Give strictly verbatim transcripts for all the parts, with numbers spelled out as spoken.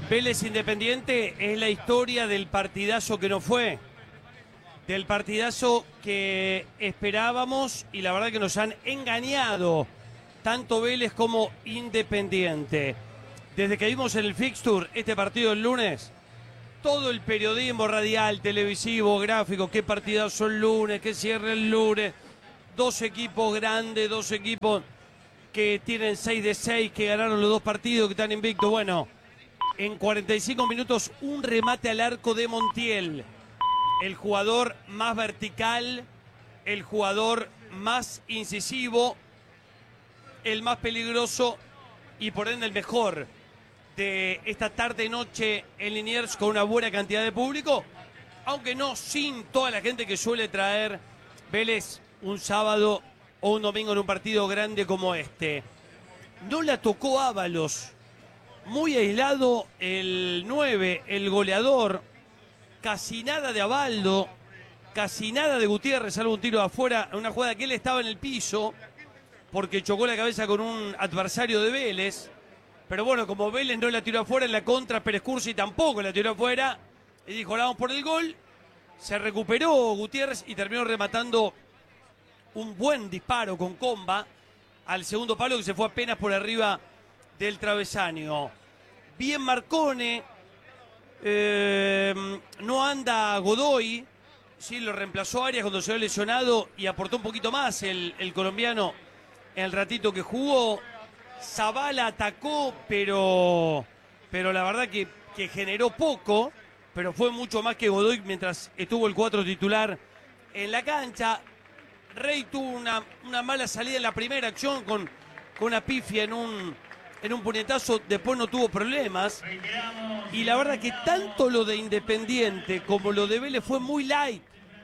Vélez Independiente es la historia del partidazo que no fue, del partidazo que esperábamos y la verdad que nos han engañado tanto Vélez como Independiente. Desde que vimos en el fixture este partido el lunes, todo el periodismo radial, televisivo, gráfico, qué partidazo el lunes, qué cierre el lunes, dos equipos grandes, dos equipos que tienen seis de seis, que ganaron los dos partidos, que están invictos. Bueno, en cuarenta y cinco minutos un remate al arco de Montiel, el jugador más vertical, el jugador más incisivo, el más peligroso y por ende el mejor de esta tarde-noche en Liniers, con una buena cantidad de público, aunque no sin toda la gente que suele traer Vélez un sábado o un domingo en un partido grande como este. No la tocó Ábalos, muy aislado el nueve, el goleador, casi nada de Abaldo, casi nada de Gutiérrez, salvo un tiro de afuera, una jugada que él estaba en el piso porque chocó la cabeza con un adversario de Vélez. Pero bueno, como Vélez no la tiró afuera, en la contra Pérez Cursi tampoco la tiró afuera y dijo, la vamos por el gol. Se recuperó Gutiérrez y terminó rematando un buen disparo con comba al segundo palo, que se fue apenas por arriba del travesaño. Bien Marcone, eh, no anda Godoy, sí, lo reemplazó Arias cuando se había lesionado y aportó un poquito más el, el colombiano en el ratito que jugó. Zabala atacó, pero, pero la verdad que, que generó poco, pero fue mucho más que Godoy mientras estuvo el cuatro titular en la cancha. Rey tuvo una, una mala salida en la primera acción con, con una pifia en un, en un puñetazo, después no tuvo problemas. Y la verdad que tanto lo de Independiente como lo de Vélez fue muy light,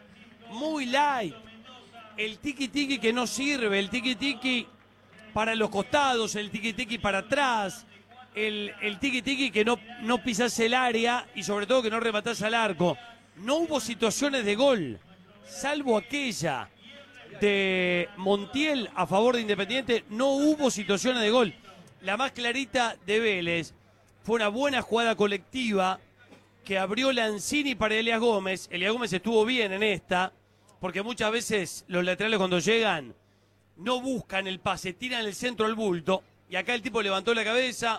muy light. El tiki-tiki que no sirve, el tiki-tiki para los costados, el tiki-tiki para atrás, el, el tiki-tiki que no, no pisase el área y sobre todo que no rematase al arco. No hubo situaciones de gol, salvo aquella de Montiel a favor de Independiente, no hubo situaciones de gol. La más clarita de Vélez fue una buena jugada colectiva que abrió Lanzini para Elias Gómez. Elias Gómez estuvo bien en esta, porque muchas veces los laterales cuando llegan no buscan el pase, tiran el centro al bulto. Y acá el tipo levantó la cabeza,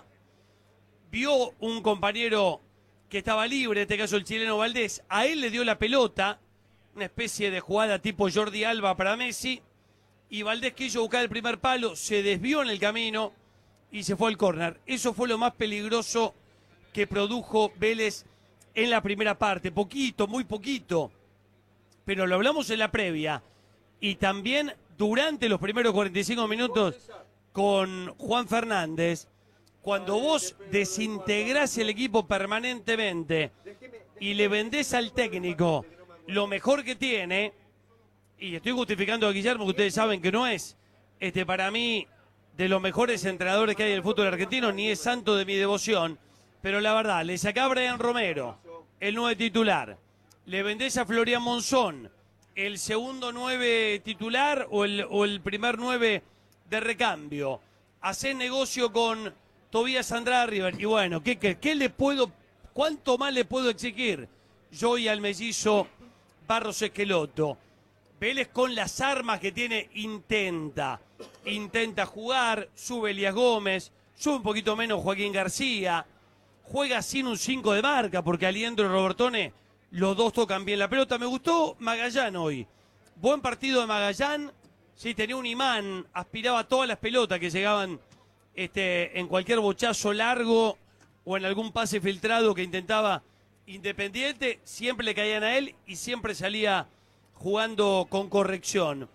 vio un compañero que estaba libre, en este caso el chileno Valdés, a él le dio la pelota, una especie de jugada tipo Jordi Alba para Messi, y Valdés quiso buscar el primer palo, se desvió en el camino y se fue al córner. Eso fue lo más peligroso que produjo Vélez en la primera parte, poquito, muy poquito, pero lo hablamos en la previa y también durante los primeros cuarenta y cinco minutos con Juan Fernández. Cuando vos desintegrás el equipo permanentemente y le vendés al técnico lo mejor que tiene, y estoy justificando a Guillermo, que ustedes saben que no es, este para mí, de los mejores entrenadores que hay en el fútbol argentino, ni es santo de mi devoción, pero la verdad, le sacá a Brian Romero, el nueve titular, le vendés a Florian Monzón, el segundo nueve titular o el, o el primer nueve de recambio, hacés negocio con Tobías Andrade River, y bueno, ¿qué, qué, qué le puedo, cuánto más le puedo exigir yo y al mellizo Barros Esqueloto? Vélez con las armas que tiene intenta, intenta jugar, sube Elias Gómez, sube un poquito menos Joaquín García, juega sin un cinco de marca porque Aliendro y Robertone, los dos tocan bien la pelota. Me gustó Magallán hoy, buen partido de Magallán, sí, tenía un imán, aspiraba todas las pelotas que llegaban este, en cualquier bochazo largo o en algún pase filtrado que intentaba Independiente, siempre le caían a él y siempre salía jugando con corrección.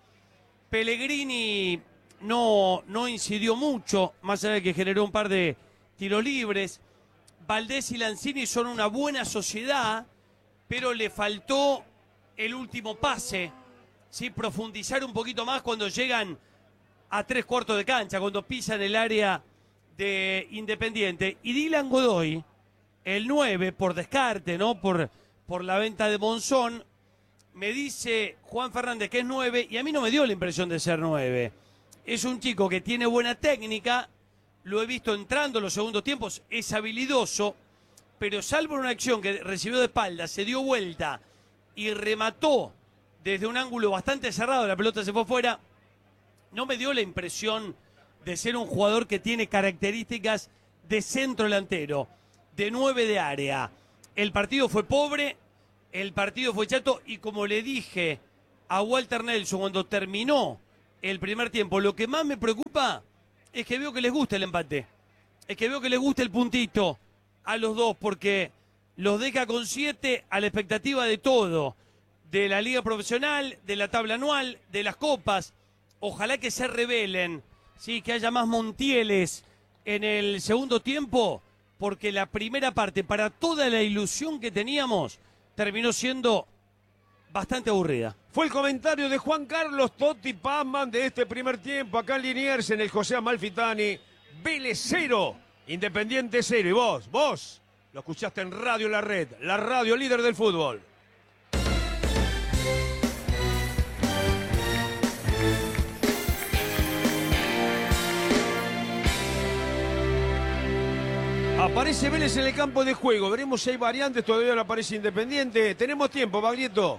Pellegrini no, no incidió mucho, más allá de que generó un par de tiros libres. Valdés y Lanzini son una buena sociedad, pero le faltó el último pase, ¿sí? Profundizar un poquito más cuando llegan a tres cuartos de cancha, cuando pisan el área de Independiente. Y Dylan Godoy, el nueve, por descarte, ¿no? Por, por la venta de Monzón, me dice Juan Fernández que es nueve y a mí no me dio la impresión de ser nueve. Es un chico que tiene buena técnica, lo he visto entrando en los segundos tiempos, es habilidoso, pero salvo una acción que recibió de espalda, se dio vuelta y remató desde un ángulo bastante cerrado, la pelota se fue fuera, no me dio la impresión de ser un jugador que tiene características de centro delantero, de nueve de área. El partido fue pobre, el partido fue chato, y como le dije a Walter Nelson cuando terminó el primer tiempo, lo que más me preocupa es que veo que les gusta el empate, es que veo que les gusta el puntito a los dos, porque los deja con siete a la expectativa de todo, de la liga profesional, de la tabla anual, de las copas. Ojalá que se rebelen, sí, que haya más Montieles en el segundo tiempo, porque la primera parte, para toda la ilusión que teníamos, terminó siendo bastante aburrida. Fue el comentario de Juan Carlos Totti Pazman de este primer tiempo, acá en Liniers, en el José Amalfitani. Vélez cero, Independiente cero. Y vos, vos, lo escuchaste en Radio La Red, la radio líder del fútbol. Aparece Vélez en el campo de juego. Veremos si hay variantes. Todavía no aparece Independiente. Tenemos tiempo, Baglietto.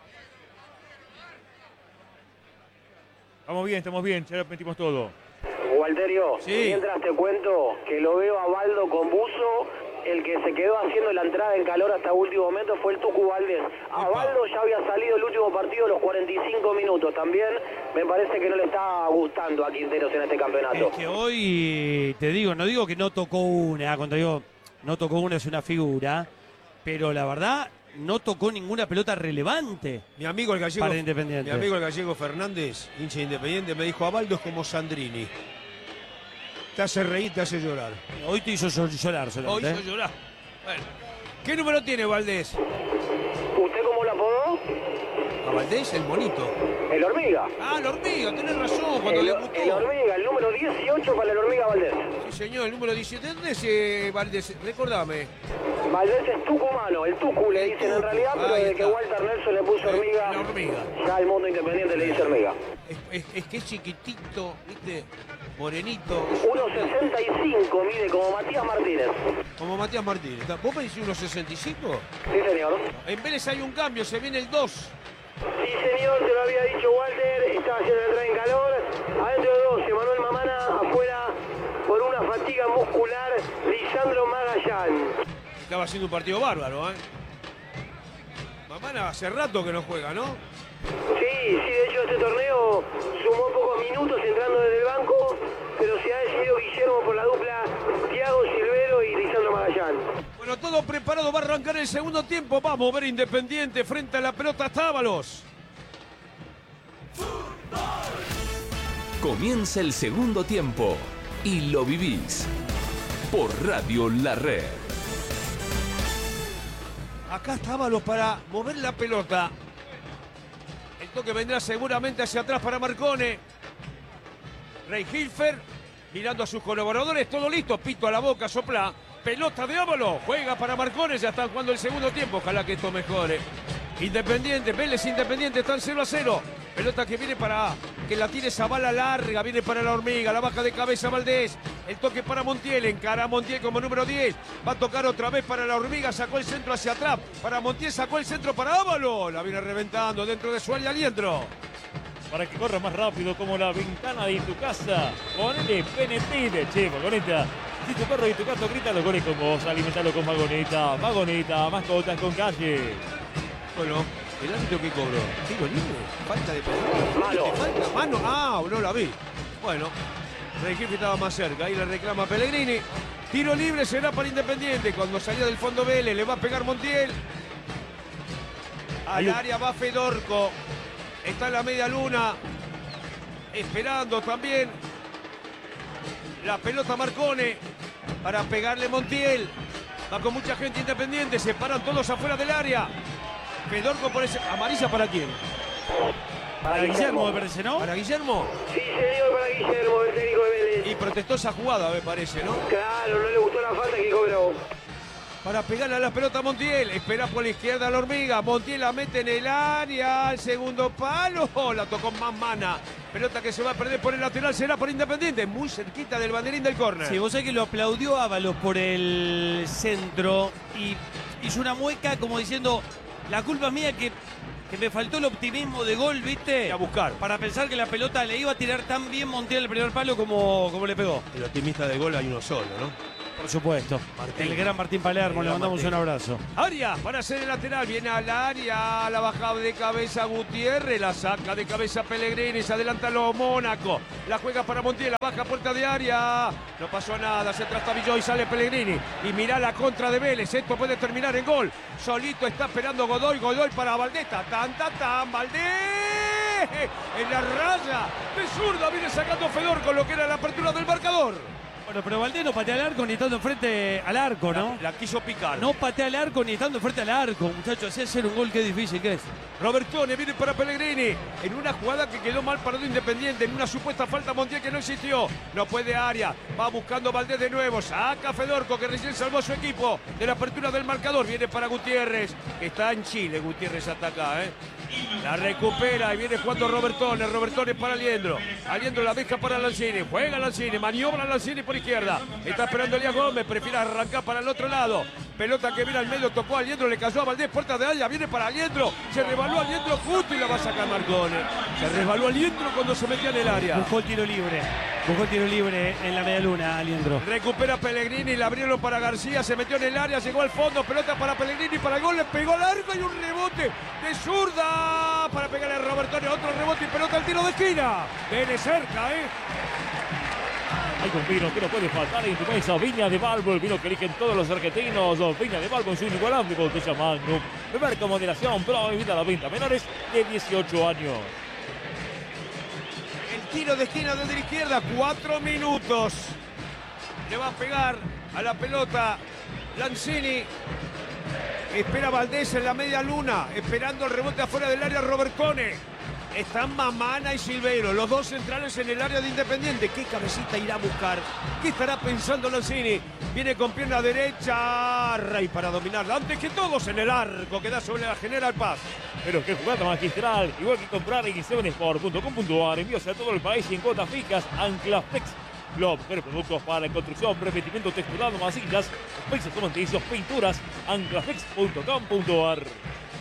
Estamos bien, estamos bien. Ya lo metimos todo. Walterio, sí. Mientras te cuento que lo veo a Baldo con buzo, el que se quedó haciendo la entrada en calor hasta último momento fue el Tucu Valdés. A Baldo ya había salido el último partido a los cuarenta y cinco minutos. También me parece que no le está gustando a Quinteros en este campeonato. Es que hoy, te digo, no digo que no tocó una, cuando digo no tocó una es una figura, pero la verdad no tocó ninguna pelota relevante. Mi amigo el gallego, para Independiente. Mi amigo el gallego Fernández, hincha de Independiente, me dijo: a Baldo es como Sandrini. Te hace reír, te hace llorar. Hoy te hizo llorar solamente. Hoy hizo llorar. Bueno. ¿Qué número tiene Valdés? ¿Usted cómo lo apodó? A Valdés, el monito. El Hormiga. Ah, el Hormiga, tenés razón. Cuando El, le gustó. el Hormiga, el número dieciocho para el Hormiga Valdés. Sí, señor, el número diecisiete. ¿Dónde es eh, Valdés? Recordame. Valdés es tucumano, el Tucu le dicen en realidad, pero Ahí desde que está. Walter Nelson le puso Hormiga, La Hormiga. ya el mundo independiente le dice Hormiga. Es, es, es que es chiquitito, ¿viste? Morenito. uno sesenta y cinco mide como Matías Martínez. Como Matías Martínez. ¿Vos me decís uno sesenta y cinco? Sí, señor. En Vélez hay un cambio, se viene el dos. Sí, señor, te lo había dicho Walter, estaba haciendo el tren en calor. Adentro de dos, Emanuel Mamana, afuera por una fatiga muscular, Lisandro Magallán. Estaba haciendo un partido bárbaro, ¿eh? Mamana hace rato que no juega, ¿no? Sí, sí, de hecho este torneo sumó pocos minutos entrando desde el banco, pero se ha decidido Guillermo por la dupla Thiago Silvero y Lisandro Magallán. Bueno, todo preparado, va a arrancar el segundo tiempo. Vamos a ver Independiente frente a la pelota Tábalos. Comienza el segundo tiempo y lo vivís por Radio La Red. Acá está Tábalos para mover la pelota. El toque vendrá seguramente hacia atrás para Marcone. Rey Hilfer mirando a sus colaboradores. Todo listo. Pito a la boca, sopla. Pelota de Ábalos. Juega para Marcone. Ya están jugando el segundo tiempo. Ojalá que esto mejore. Independiente, Vélez Independiente están cero a cero. Pelota que viene para que la tire esa bala larga. Viene para la Hormiga. La baja de cabeza Valdés. El toque para Montiel. Encara a Montiel como número diez. Va a tocar otra vez para la Hormiga. Sacó el centro hacia atrás. Para Montiel sacó el centro para Ábalos. La viene reventando dentro de su área Aliendro. Para que corra más rápido como la ventana de tu casa. Ponele Penetrine, che, Vagoneta. Si tu perro y tu gato gritan, lo corres con vos. Alimentalo con Vagoneta. Vagoneta, mascotas con calle. Bueno, ¿el árbitro qué cobró? ¿Tiro libre? ¿Falta de peligro? Mano. ¿Falta? ¿Mano? Ah, no la vi. Bueno, Reyes estaba más cerca. Ahí le reclama Pellegrini. Tiro libre será para Independiente. Cuando salía del fondo Vélez, le va a pegar Montiel. Al área va Fedorco. Está en la media luna. Esperando también. La pelota Marcone. Para pegarle Montiel. Va con mucha gente Independiente. Se paran todos afuera del área. Fedorco por ese... ¿Amarilla para quién? Para Guillermo, me parece, ¿no? ¿Para Guillermo? Sí, señor, para Guillermo, el técnico de Vélez. Y protestó esa jugada, me parece, ¿no? Claro, no le gustó la falta que cobró. para pegarle a la pelota a Montiel. Espera por la izquierda la hormiga. Montiel la mete en el área. Al segundo palo. La tocó Mamana. Pelota que se va a perder por el lateral. Será por Independiente. Muy cerquita del banderín del córner. Sí, vos sabés que lo aplaudió Ábalos por el centro. Y hizo una mueca como diciendo, la culpa es mía que, que me faltó el optimismo de gol, ¿viste? A buscar. Para pensar que la pelota le iba a tirar tan bien Montiel el primer palo como, como le pegó. El optimista de gol hay uno solo, ¿no? Por supuesto. Martín. El gran Martín Palermo, El le gran mandamos Martín. un abrazo. Arias para hacer el lateral, viene al área, la bajada de cabeza Gutiérrez, la saca de cabeza Pellegrini, se adelanta los Mónaco, la juega para Montiel, la baja puerta de área, no pasó nada, se trastabilló y sale Pellegrini, y mirá la contra de Vélez, esto puede terminar en gol, solito está esperando Godoy, Godoy para Valdés, tan, tan, tan, Valdés, en la raya, de zurda viene sacando Fedor con lo que era la apertura del marcador. Bueno, pero Valdés no patea al arco ni estando frente al arco, ¿no? La, la quiso picar. No patea al arco ni estando frente al arco, muchachos. Así hacer un gol, qué difícil que es. Robertone viene para Pellegrini en una jugada que quedó mal parado Independiente, en una supuesta falta Montiel que no existió. No puede área, va buscando Valdés de nuevo, saca Fedorco que recién salvó a su equipo de la apertura del marcador. Viene para Gutiérrez, que está en Chile. Gutiérrez ataca, ¿eh? La recupera y viene jugando Robertone. Robertone para Aliendro. Aliendro la deja para Lanzini. Juega Lanzini, maniobra Lanzini por izquierda. Está esperando Elías Gómez, prefiere arrancar para el otro lado. Pelota que viene al medio, tocó a Aliendro, le cayó a Valdés, puerta de área, viene para Aliendro. Se resbaló Aliendro justo y la va a sacar Marcone. Se resbaló Aliendro cuando se metía en el área. Buscó el tiro libre. Buscó el tiro libre en la media luna, Aliendro. Recupera Pellegrini, la abrieron para García, se metió en el área, llegó al fondo, pelota para Pellegrini, para el gol, le pegó al arco y un rebote de zurda para pegarle a Robertone, otro rebote y pelota al tiro de esquina. Viene cerca, ¿eh? Hay un vino que no puede faltar en tu mesa, Viña de Balbo, el vino que eligen todos los argentinos. Viña de Balbo en su inigualable botella Magnum. Beber con moderación, prohibida la venta a menores de dieciocho años. El tiro de esquina desde la izquierda, cuatro minutos. Le va a pegar a la pelota Lanzini. Espera Valdés en la media luna, esperando el rebote afuera del área Robertone. Están Mamana y Silveiro, los dos centrales en el área de Independiente. ¿Qué cabecita irá a buscar? ¿Qué estará pensando Lanzini? Viene con pierna derecha, Rey para dominarla. Antes que todos en el arco, que da sobre la General Paz. Pero qué jugada magistral, igual que comprar en siete sport punto com punto a r, envíos a todo el país y en cuotas fijas. Anclaflex, los mejores productos para la construcción, revestimiento texturado, masivas, pisos cementicios, pinturas. Anclaflex punto com punto a r.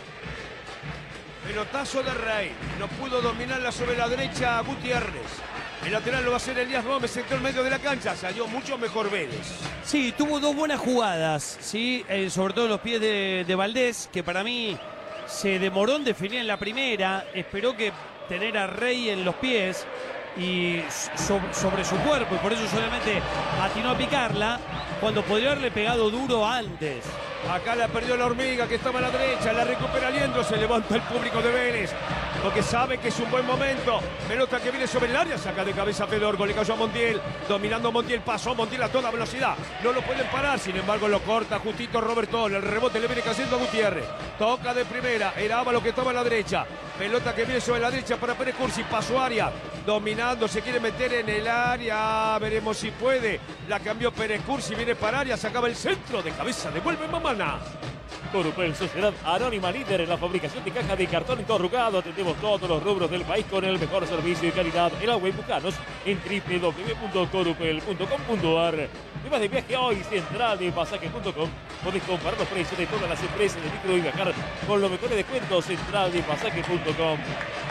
Pelotazo de Rey, no pudo dominarla sobre la derecha Gutiérrez. El lateral lo va a hacer Elías Gómez, sector medio de la cancha, salió mucho mejor Vélez. Sí, tuvo dos buenas jugadas, ¿sí? Eh, sobre todo los pies de, de Valdés, que para mí se demoró en definir en la primera, esperó que tener a Rey en los pies y so, sobre su cuerpo, y por eso solamente atinó a picarla, cuando podría haberle pegado duro antes. Acá la perdió la hormiga que estaba a la derecha, la recupera Aliendro, se levanta el público de Vélez, porque sabe que es un buen momento. Pelota que viene sobre el área, saca de cabeza Fedorco, le cayó a Montiel, dominando Montiel, pasó Montiel a toda velocidad, no lo pueden parar, sin embargo lo corta justito Robertone, el rebote le viene cayendo a Gutiérrez, toca de primera, era Ábalos que estaba a la derecha, pelota que viene sobre la derecha para Pérez Cursi, pasó área, dominando, se quiere meter en el área, veremos si puede, la cambió Pérez Cursi, viene para área, sacaba el centro de cabeza, devuelve Mamana. Corupel, sociedad anónima líder en la fabricación de cajas de cartón encorrugado. Atendemos todos los rubros del país con el mejor servicio y calidad. El agua y bucanos en doble u doble u doble u punto corupel punto com punto a r. Temas de viaje hoy, central de pasaje punto com. Podés comparar los precios de todas las empresas de micro y viajar con los mejores descuentos. central de pasaje punto com.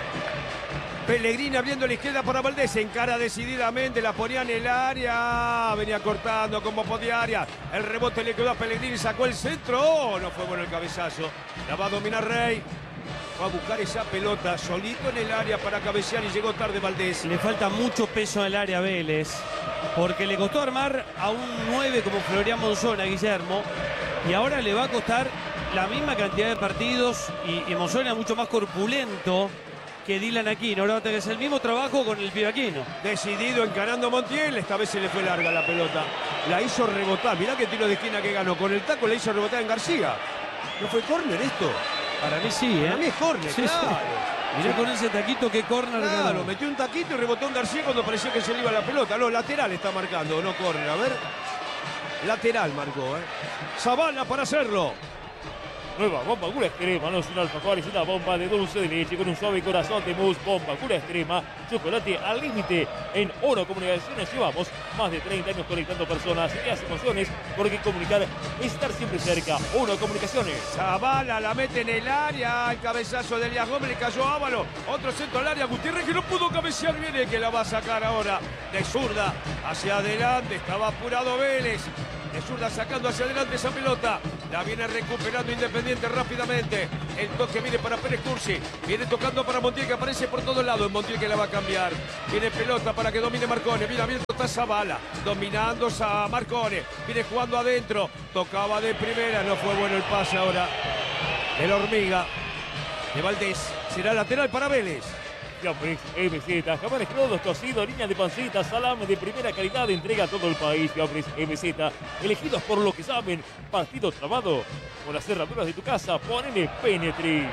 Pellegrini abriendo a la izquierda para Valdés, encara decididamente, la ponía en el área, venía cortando como podía área, el rebote le quedó a Pellegrini, sacó el centro, oh, no fue bueno el cabezazo, la va a dominar Rey, va a buscar esa pelota solito en el área para cabecear y llegó tarde Valdés. Le falta mucho peso en el área a Vélez, porque le costó armar a un nueve como Florian Monzón a Guillermo, y ahora le va a costar la misma cantidad de partidos, y, y Monzón es mucho más corpulento que Dylan Aquino. Ahora va a tener que hacer el mismo trabajo con el pibe Aquino. Decidido encarando Montiel, esta vez se le fue larga la pelota. La hizo rebotar, mirá qué tiro de esquina que ganó. Con el taco la hizo rebotar en García. ¿No fue córner esto? Para mí sí, ¿eh? Para mí es córner, sí, claro. Sí. Mirá con ese taquito que córner. Claro, metió un taquito y rebotó en García cuando pareció que se le iba la pelota. No, lateral está marcando, no córner, a ver. Lateral marcó, ¿eh? Zavala para hacerlo. Nueva bomba, cura extrema, no es un alfajor, es una bomba de dulce de leche con un suave corazón de mousse. Bomba, cura extrema, chocolate al límite. En Oro Comunicaciones llevamos más de treinta años conectando personas y las emociones, porque comunicar es estar siempre cerca. Oro Comunicaciones. Zavala la mete en el área, el cabezazo de Elías Gómez, le cayó Ávalo. Otro centro al área, Gutiérrez que no pudo cabecear, viene que la va a sacar ahora de zurda hacia adelante, estaba apurado Vélez. De zurda sacando hacia adelante esa pelota. La viene recuperando Independiente rápidamente. El toque viene para Pérez Cursi. Viene tocando para Montiel que aparece por todos lados. Montiel que la va a cambiar. Viene pelota para que domine Marcone. Mira, abierto está Zavala. Dominando a Marcone. Viene jugando adentro. Tocaba de primera. No fue bueno el pase ahora. El Hormiga. De Valdés. Será lateral para Vélez. Fiambres M Z, jamones crudos, cocidos, línea de pancita, salame de primera calidad, entrega a todo el país. Fiambres M Z, elegidos por lo que saben. Partido trabado con las cerraduras de tu casa, ponele Penetri.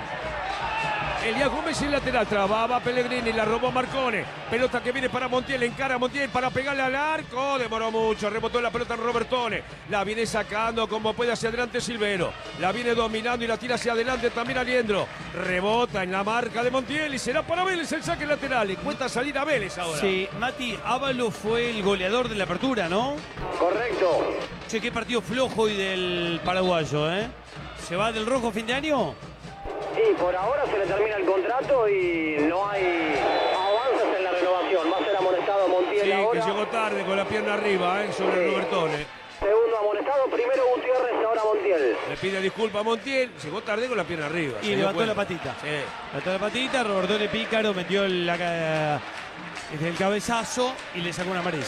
Elías Gómez en lateral, trababa Pellegrini, la robó Marcone. Pelota que viene para Montiel, encara a Montiel para pegarle al arco. Demoró mucho, rebotó la pelota en Robertone. La viene sacando como puede hacia adelante Silvero. La viene dominando y la tira hacia adelante también Aliendro. Rebota en la marca de Montiel y será para Vélez el saque lateral. Y cuenta salir a Vélez ahora. Sí, Mati, Ávalo fue el goleador de la apertura, ¿no? Correcto. Che, qué partido flojo hoy del paraguayo, ¿eh? ¿Se va del rojo a fin de año? Y por ahora se le termina el contrato y no hay avances en la renovación. Va a ser amonestado Montiel Sí, ahora. que llegó tarde con la pierna arriba, ¿eh? Sobre Sí. Robertone. Segundo amonestado, primero Gutiérrez, ahora Montiel. Le pide disculpas a Montiel, llegó tarde con la pierna arriba. Y se dio levantó cuenta. la patita. Sí. Levantó la patita, Robertone Pícaro metió la, ca- el cabezazo y le sacó una amarilla.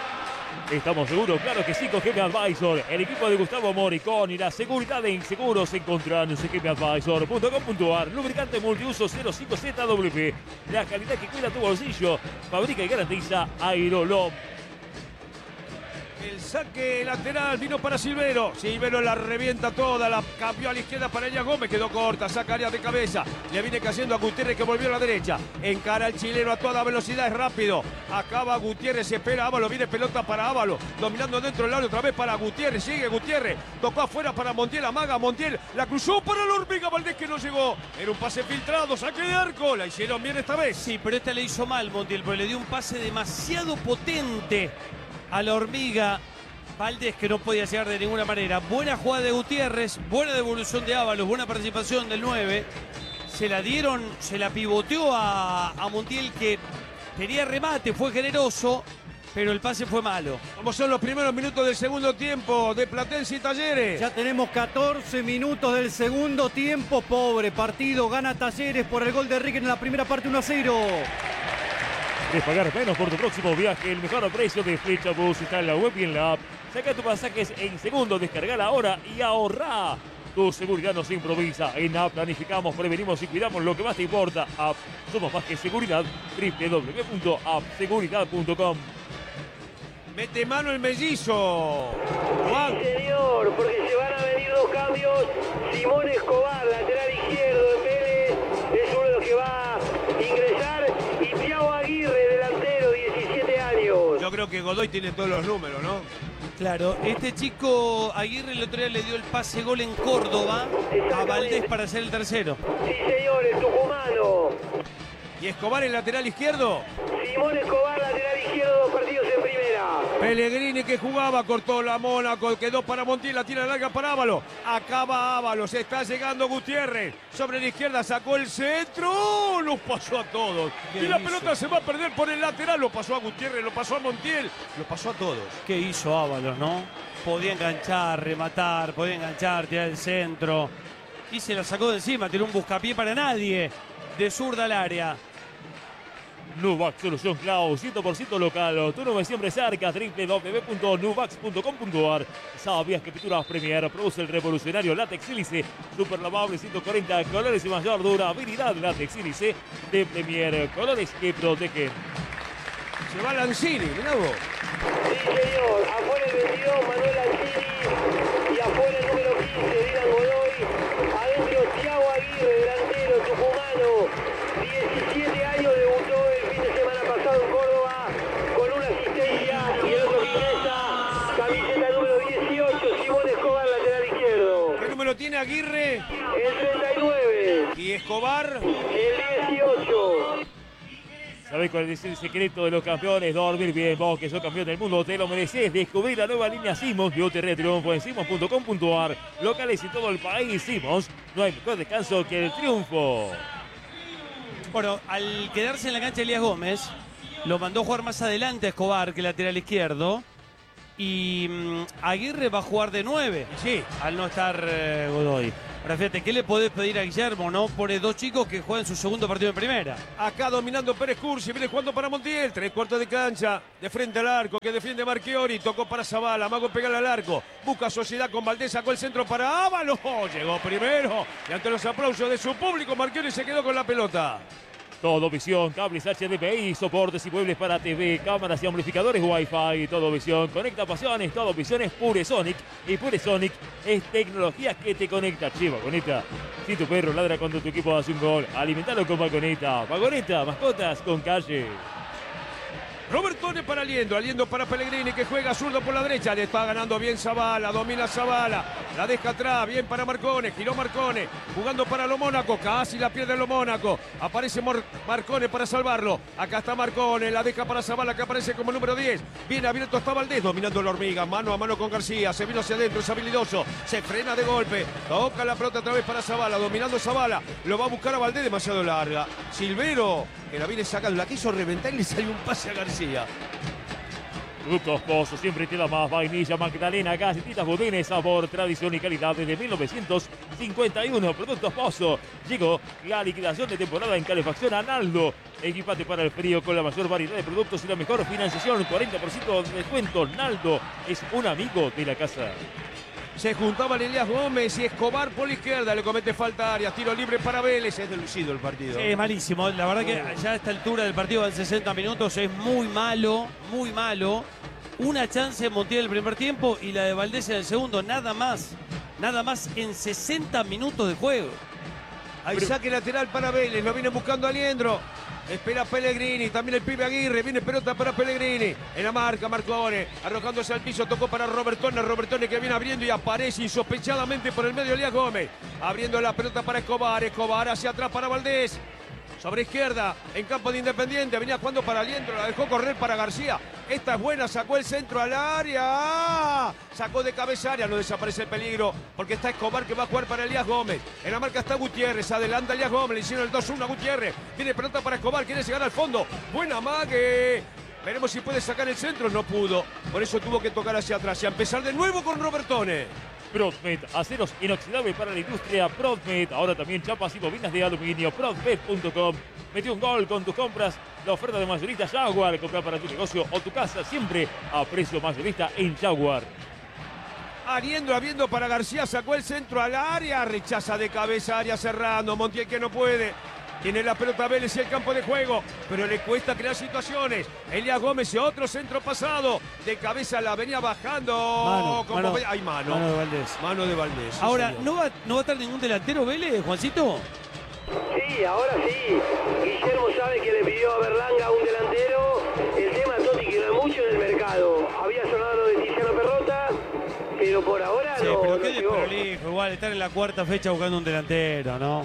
Estamos seguros, claro que sí, con G M Advisor, el equipo de Gustavo Moricón y la seguridad en seguros se encuentran en g m advisor punto com punto a r. Lubricante multiuso cero cinco Z W, la calidad que cuida tu bolsillo, fabrica y garantiza Aerolom. El saque lateral vino para Silvero. Silvero la revienta toda, la cambió a la izquierda para Elías Gómez, quedó corta, saca área de cabeza. Le viene cayendo a Gutiérrez que volvió a la derecha. Encara el chileno a toda velocidad, es rápido. Acaba Gutiérrez, se espera Ávalo, viene pelota para Ávalo. Dominando dentro del área otra vez para Gutiérrez, sigue Gutiérrez. Tocó afuera para Montiel, amaga Montiel. La cruzó para la Hormiga Valdés que no llegó. Era un pase filtrado, saque de arco. La hicieron bien esta vez. Sí, pero esta le hizo mal Montiel, porque le dio un pase demasiado potente a la Hormiga Valdés, que no podía llegar de ninguna manera. Buena jugada de Gutiérrez, buena devolución de Ábalos, buena participación del nueve. Se la dieron, se la pivoteó a, a Montiel, que tenía remate, fue generoso, pero el pase fue malo. Como son los primeros minutos del segundo tiempo de Platense y Talleres. Ya tenemos catorce minutos del segundo tiempo. Pobre partido, gana Talleres por el gol de Riquelme en la primera parte, uno a cero. ¿Quieres pagar menos por tu próximo viaje? El mejor precio de Flecha Bus está en la web y en la app. Saca tus pasajes en segundos, descargala ahora y ahorrá. Tu seguridad nos improvisa. En App planificamos, prevenimos y cuidamos lo que más te importa. App, somos más que seguridad. doble u doble u doble u punto app seguridad punto com. Mete mano el mellizo. Juan. Sí, señor, porque se van a venir dos cambios. Simón Escobar, lateral izquierdo de Vélez, es uno de los que va a ingresar. Y Thiago Aguirre, delantero, diecisiete años. Yo creo que Godoy tiene todos los números, ¿no? Claro, este chico Aguirre el otro día le dio el pase gol en Córdoba a Valdés para hacer el tercero. Sí, señor, el tucumano. Y Escobar el lateral izquierdo. Simón Escobar, lateral izquierdo, dos partidos en primera. Pellegrini que jugaba, cortó la Mónaco, quedó para Montiel, la tira larga para Ávalo. Acaba Ávalo, se está llegando Gutiérrez. Sobre la izquierda sacó el centro, los pasó a todos. ¿Qué Y la hizo? pelota se va a perder por el lateral, lo pasó a Gutiérrez, lo pasó a Montiel, lo pasó a todos. ¿Qué hizo Ábalos, no? Podía enganchar, rematar, podía enganchar, tirar el centro. Y se la sacó de encima, tiró un buscapié para nadie. De zurda al área. Nuvax Solución Cloud, cien por ciento local. Tu nube siempre cerca, doble u doble u doble u punto nuvax punto com punto a r. ¿Sabías que Pinturas Premier produce el revolucionario látex sílice super lavable ciento cuarenta colores y mayor durabilidad? Látex sílice de Premier, colores que protegen. Se va Lanzini, mirá vos. Sí, señor, afuera el veintidós, Manuel Alcini. Y afuera el número quince, Dylan Godoy. Adentro Thiago Aguirre, delantero, tucumano. diecisiete años, debutó el fin de semana pasado en Córdoba con una asistencia. Y el otro que ingresa, camiseta número dieciocho. tiene Aguirre? El treinta y nueve. ¿Y Escobar? El dieciocho. ¿Sabés cuál es el secreto de los campeones? Dormir bien. Vos que sos campeón del mundo, te lo merecés. Descubrí la nueva línea Simmons de O T R Triunfo en simmons punto com punto a r. Locales en todo el país. Simmons, no hay mejor descanso que el triunfo. Bueno, al quedarse en la cancha Elías Gómez, lo mandó a jugar más adelante a Escobar, que lateral izquierdo. Y mmm, Aguirre va a jugar de nueve. Sí. Al no estar eh, Godoy. Ahora fíjate, ¿qué le podés pedir a Guillermo, no? Pone dos chicos que juegan su segundo partido en primera. Acá dominando Pérez Cursi, viene jugando para Montiel, tres cuartos de cancha, de frente al arco, que defiende Marchiori, tocó para Zavala, Mago pegarle al arco, busca sociedad con Valdés, sacó el centro para Ábalos, llegó primero, y ante los aplausos de su público, Marchiori se quedó con la pelota. Todo Visión, cables H D M I, soportes y muebles para T V, cámaras y amplificadores Wi-Fi. Todo Visión, conecta pasiones. Todo Visión es Pure Sonic. Y Pure Sonic es tecnología que te conecta. Che, Vagoneta, si tu perro ladra cuando tu equipo hace un gol, alimentalo con Vagoneta. Vagoneta, mascotas con calle. Robertone para Aliendo, Aliendo para Pellegrini que juega zurdo por la derecha, le está ganando bien Zavala, domina Zavala, la deja atrás, bien para Marcone, giró Marcone, jugando para Lo Mónaco, casi la pierde Lo Mónaco, aparece Mor Marcone para salvarlo, acá está Marcone, la deja para Zavala que aparece como número diez, bien abierto está Valdés, dominando la hormiga, mano a mano con García, se vino hacia adentro, es habilidoso, se frena de golpe, toca la pelota otra vez para Zavala, dominando Zavala, lo va a buscar a Valdés, demasiado larga, Silvero, que la viene sacando, la quiso reventar y le salió un pase a García. Productos Pozo, siempre te da más. Vainilla, Magdalena, galletitas, budines, sabor, tradición y calidad desde mil novecientos cincuenta y uno. Productos Pozo. Llegó la liquidación de temporada en calefacción a Naldo. Equipate para el frío con la mayor variedad de productos y la mejor financiación. cuarenta por ciento de descuento. Naldo es un amigo de la casa. Se juntaban Elías Gómez y Escobar por la izquierda. Le comete falta Arias. Tiro libre para Vélez. Es delucido el partido. Es malísimo. La verdad que ya a esta altura del partido en sesenta minutos es muy malo. Muy malo. Una chance de Montiel en el primer tiempo y la de Valdés en el segundo. Nada más. Nada más en sesenta minutos de juego. Hay Pero... saque lateral para Vélez. Lo viene buscando Aliendro. Espera Pellegrini, también el pibe Aguirre, viene pelota para Pellegrini, en la marca Marcone, arrojándose al piso, tocó para Robertone, Robertone que viene abriendo y aparece insospechadamente por el medio Elías Gómez, abriendo la pelota para Escobar, Escobar hacia atrás para Valdés, sobre izquierda, en campo de Independiente, venía jugando para Aliendro, la dejó correr para García, esta es buena, sacó el centro al área, sacó de cabeza área, no desaparece el peligro, porque está Escobar que va a jugar para Elías Gómez, en la marca está Gutiérrez, adelanta Elías Gómez, le hicieron el dos uno a Gutiérrez, tiene pelota para Escobar, quiere llegar al fondo, buena mague, veremos si puede sacar el centro, no pudo, por eso tuvo que tocar hacia atrás y a empezar de nuevo con Robertone. Prodmed, aceros inoxidables para la industria. Prodmed, ahora también chapas y bobinas de aluminio. Prodmed punto com. Metió un gol con tus compras. La oferta de mayorista Jaguar. Comprar para tu negocio o tu casa siempre a precio mayorista en Jaguar. Ariendo, abriendo para García, sacó el centro al área, rechaza de cabeza área cerrando. Montiel que no puede. Tiene la pelota Vélez y el campo de juego, pero le cuesta crear situaciones. Elías Gómez y otro centro pasado. De cabeza la venía bajando. Mano, como mano, ve... Hay mano. Mano de Valdés. Mano de Valdés. Sí, Ahora, señor. ¿no va, ¿no va a estar ningún delantero Vélez, Juancito? Sí, ahora sí. Guillermo sabe que le pidió a Berlanga un delantero. El tema, Toti, que no es mucho en el mercado. Había sonado lo de Tiziano Perrota, pero por ahora Sí, no, pero no qué llegó. desprolijo, igual estar en la cuarta fecha buscando un delantero, ¿no?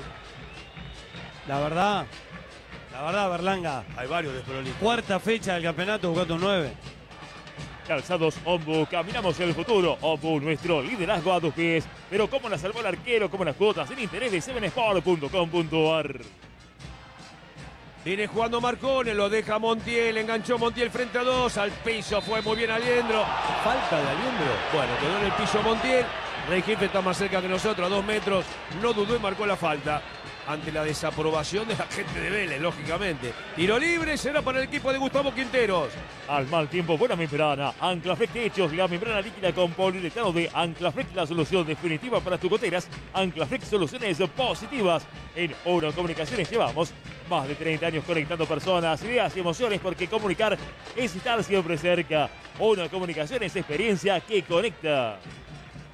La verdad, la verdad, Berlanga, Hay varios desprolijos. cuarta fecha del campeonato buscando un nueve. Calzados Ombu, caminamos el futuro. Ombu, nuestro liderazgo a tus pies. Pero cómo la salvó el arquero, como las cuotas sin interés de seven sport punto com punto a r. Viene jugando Marcone, lo deja Montiel, enganchó Montiel frente a dos, al piso, fue muy bien Aliendro. Falta de Aliendro. Bueno, quedó en el piso Montiel. Rengifle está más cerca que nosotros, a dos metros. No dudó y marcó la falta. Ante la desaprobación de la gente de Vélez, lógicamente. Tiro libre será para el equipo de Gustavo Quinteros. Al mal tiempo, buena membrana. Anclaflex Techos, la membrana líquida con poliuretano de Anclaflex, la solución definitiva para tus goteras. Anclaflex, soluciones positivas. En Oro Comunicaciones llevamos más de treinta años conectando personas, ideas y emociones, porque comunicar es estar siempre cerca. Oro Comunicaciones, experiencia que conecta.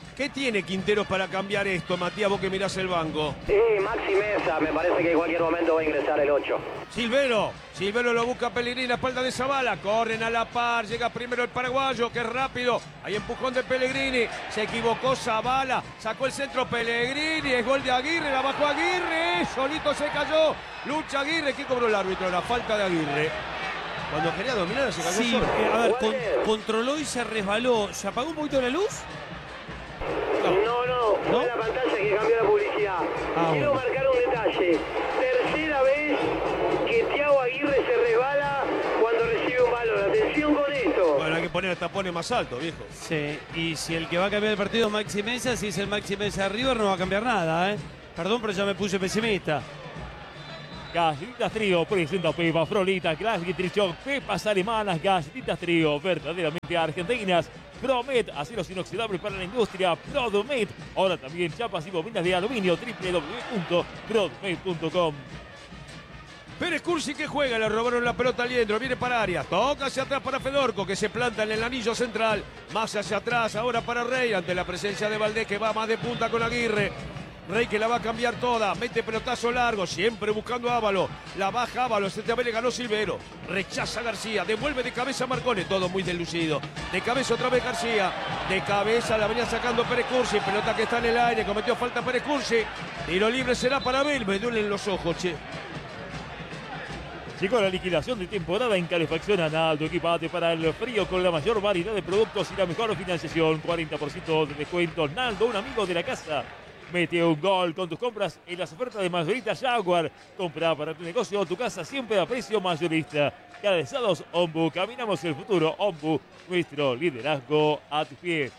¿Qué tiene Quinteros para cambiar esto, Matías, vos que mirás el banco? Sí, Maxi Mesa, me parece que en cualquier momento va a ingresar el ocho. Silvero, Silvero lo busca Pellegrini, la espalda de Zavala, corren a la par, llega primero el paraguayo, que es rápido, hay empujón de Pellegrini, se equivocó Zavala, sacó el centro Pellegrini, es gol de Aguirre, la bajó Aguirre, solito se cayó, lucha Aguirre, ¿qué cobró el árbitro? La falta de Aguirre. Cuando quería dominar se cayó Sí, solo. eh, a ver, con- controló y se resbaló. ¿Se apagó un poquito la luz? No, no, fue ¿No? la pantalla que cambió la publicidad. Ah, Quiero bueno. marcar un detalle. Tercera vez que Thiago Aguirre se resbala cuando recibe un balón. Atención con esto. Bueno, hay que poner tapones más altos, viejo. Sí, y si el que va a cambiar el partido es Maxi Mesa, si es el Maxi Mesa de River, no va a cambiar nada, ¿eh? Perdón, pero ya me puse pesimista. Galletitas Trío presenta Pepa Frolita, Classic Trichón, pepas alemanas, galletitas Trío, verdaderamente argentinas. Promet, aceros inoxidables para la industria, Prodomet. Ahora también chapas y bobinas de aluminio, doble u doble u doble u punto prodomet punto com. Pérez Cursi que juega, le robaron la pelota al Liendro, viene para Arias, toca hacia atrás para Fedorco que se planta en el anillo central, más hacia atrás ahora para Rey ante la presencia de Valdés que va más de punta con Aguirre. Rey que la va a cambiar toda, mete pelotazo largo, siempre buscando a Ávalo, la baja Ávalo, esta vez le ganó Silvero, rechaza García, devuelve de cabeza a Marcone, todo muy delucido, de cabeza otra vez García, de cabeza la venía sacando Pérez Cursi, pelota que está en el aire, cometió falta Pérez Cursi, tiro libre será para Abel, me duelen los ojos, che. Llegó la liquidación de temporada en Calefacción Analdo. Equipate para el frío con la mayor variedad de productos y la mejor financiación. cuarenta por ciento de descuento. Naldo, un amigo de la casa. Mete un gol con tus compras en las ofertas de mayorista Jaguar. Compra para tu negocio o tu casa siempre a precio mayorista. Calzados Ombu. Caminamos el futuro. Ombu, nuestro liderazgo a tus pies.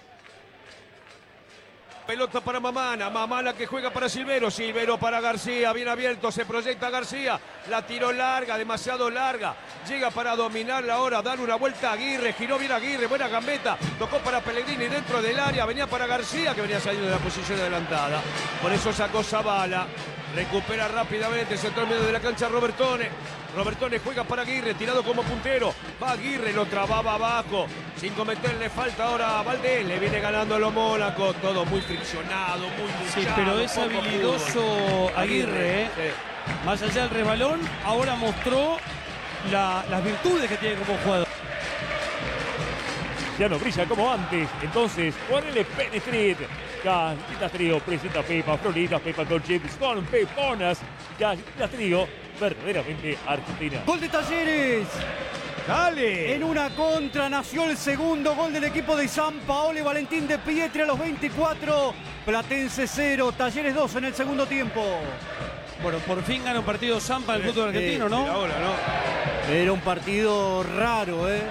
Pelota para Mamana, Mamana que juega para Silvero, Silvero para García, bien abierto, se proyecta García, la tiró larga, demasiado larga, llega para dominarla ahora, dar una vuelta a Aguirre, giró bien Aguirre, buena gambeta, tocó para Pellegrini dentro del área, venía para García que venía saliendo de la posición adelantada, por eso sacó Zavala, recupera rápidamente, se entró en medio de la cancha Robertone, Robertone juega para Aguirre, tirado como puntero, va Aguirre, lo trababa abajo, sin cometerle falta ahora a Valdés, le viene ganando a los Mónaco, todo muy friccionado, muy luchado. Sí, pero es poco habilidoso fútbol. Aguirre, ¿eh? Sí. Más allá del resbalón, ahora mostró la- las virtudes que tiene como jugador. Ya no brilla como antes, entonces ponele Penn Street. Galletitas Trío presenta Pepa Frolitas, Pepa con chips, con peponas. Galletitas Trío, verdaderamente argentina. Gol de Talleres. ¡Dale! En una contra nació el segundo gol del equipo de San Paolo. Valentín de Pietri a los veinticuatro. Platense cero, Talleres dos en el segundo tiempo. Bueno, por fin gana un partido Zampa el fútbol argentino, Mira ¿no? ahora, ¿no? Era un partido raro, ¿eh?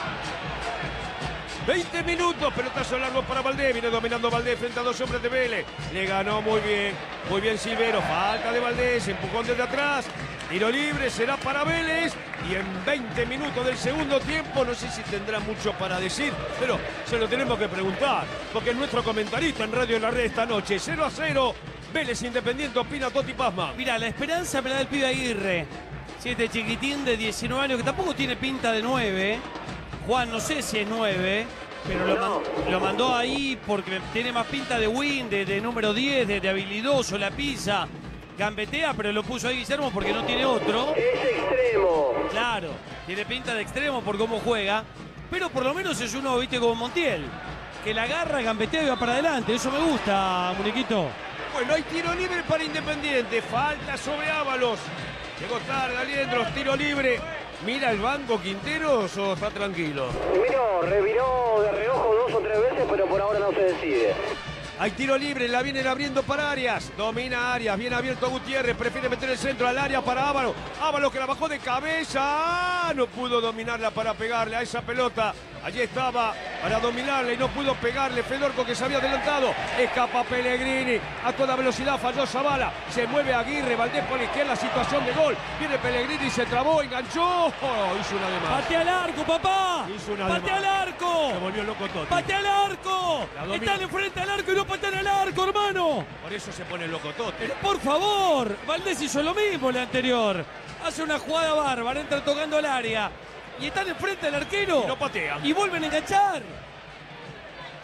veinte minutos, pelotazo largo para Valdés, viene dominando Valdés frente a dos hombres de Vélez, le ganó muy bien, muy bien Silvero, falta de Valdés, empujón desde atrás, tiro libre, será para Vélez, y en veinte minutos del segundo tiempo, no sé si tendrá mucho para decir, pero se lo tenemos que preguntar, porque es nuestro comentarista en Radio La Red esta noche, cero a cero, Vélez Independiente, opina Toti Pazman. Mira, la esperanza me la da el pibe Aguirre. Siete chiquitín de diecinueve años, que tampoco tiene pinta de nueve. Juan, no sé si es nueve, pero lo, man- lo mandó ahí porque tiene más pinta de win, de, de número diez, de, de habilidoso, la pisa. Gambetea, pero lo puso ahí Guillermo porque no tiene otro. Es extremo. Claro, tiene pinta de extremo por cómo juega, pero por lo menos es uno, viste, como Montiel, que la agarra, gambetea y va para adelante. Eso me gusta, muñequito. Bueno, hay tiro libre para Independiente, falta sobre Ábalos, llegó tarde Aliendros, tiro libre. Mira el banco Quinteros o está tranquilo. Miró, reviró de reojo dos o tres veces, pero por ahora no se decide. Hay tiro libre, la vienen abriendo para Arias. Domina Arias, bien abierto Gutiérrez, prefiere meter el centro al área para Ábalos. Ábalos que la bajó de cabeza. ¡Ah! No pudo dominarla para pegarle a esa pelota. Allí estaba para dominarle y no pudo pegarle. Fedorco que se había adelantado. Escapa Pellegrini. A toda velocidad falló Zavala. Se mueve Aguirre. Valdés por la izquierda. Situación de gol. Viene Pellegrini, se trabó, enganchó. Oh, hizo una de más. ¡Patea al arco, papá! Hizo una de ¡Patea más. al arco! Se volvió loco Totti. ¡Patea al arco! La domina. Están enfrente al arco y no patean al arco, hermano. Por eso se pone loco Totti. Pero por favor, Valdés hizo lo mismo la anterior. Hace una jugada bárbara, entra tocando al área. Y están enfrente del arquero. Y no patea. Y vuelven a enganchar.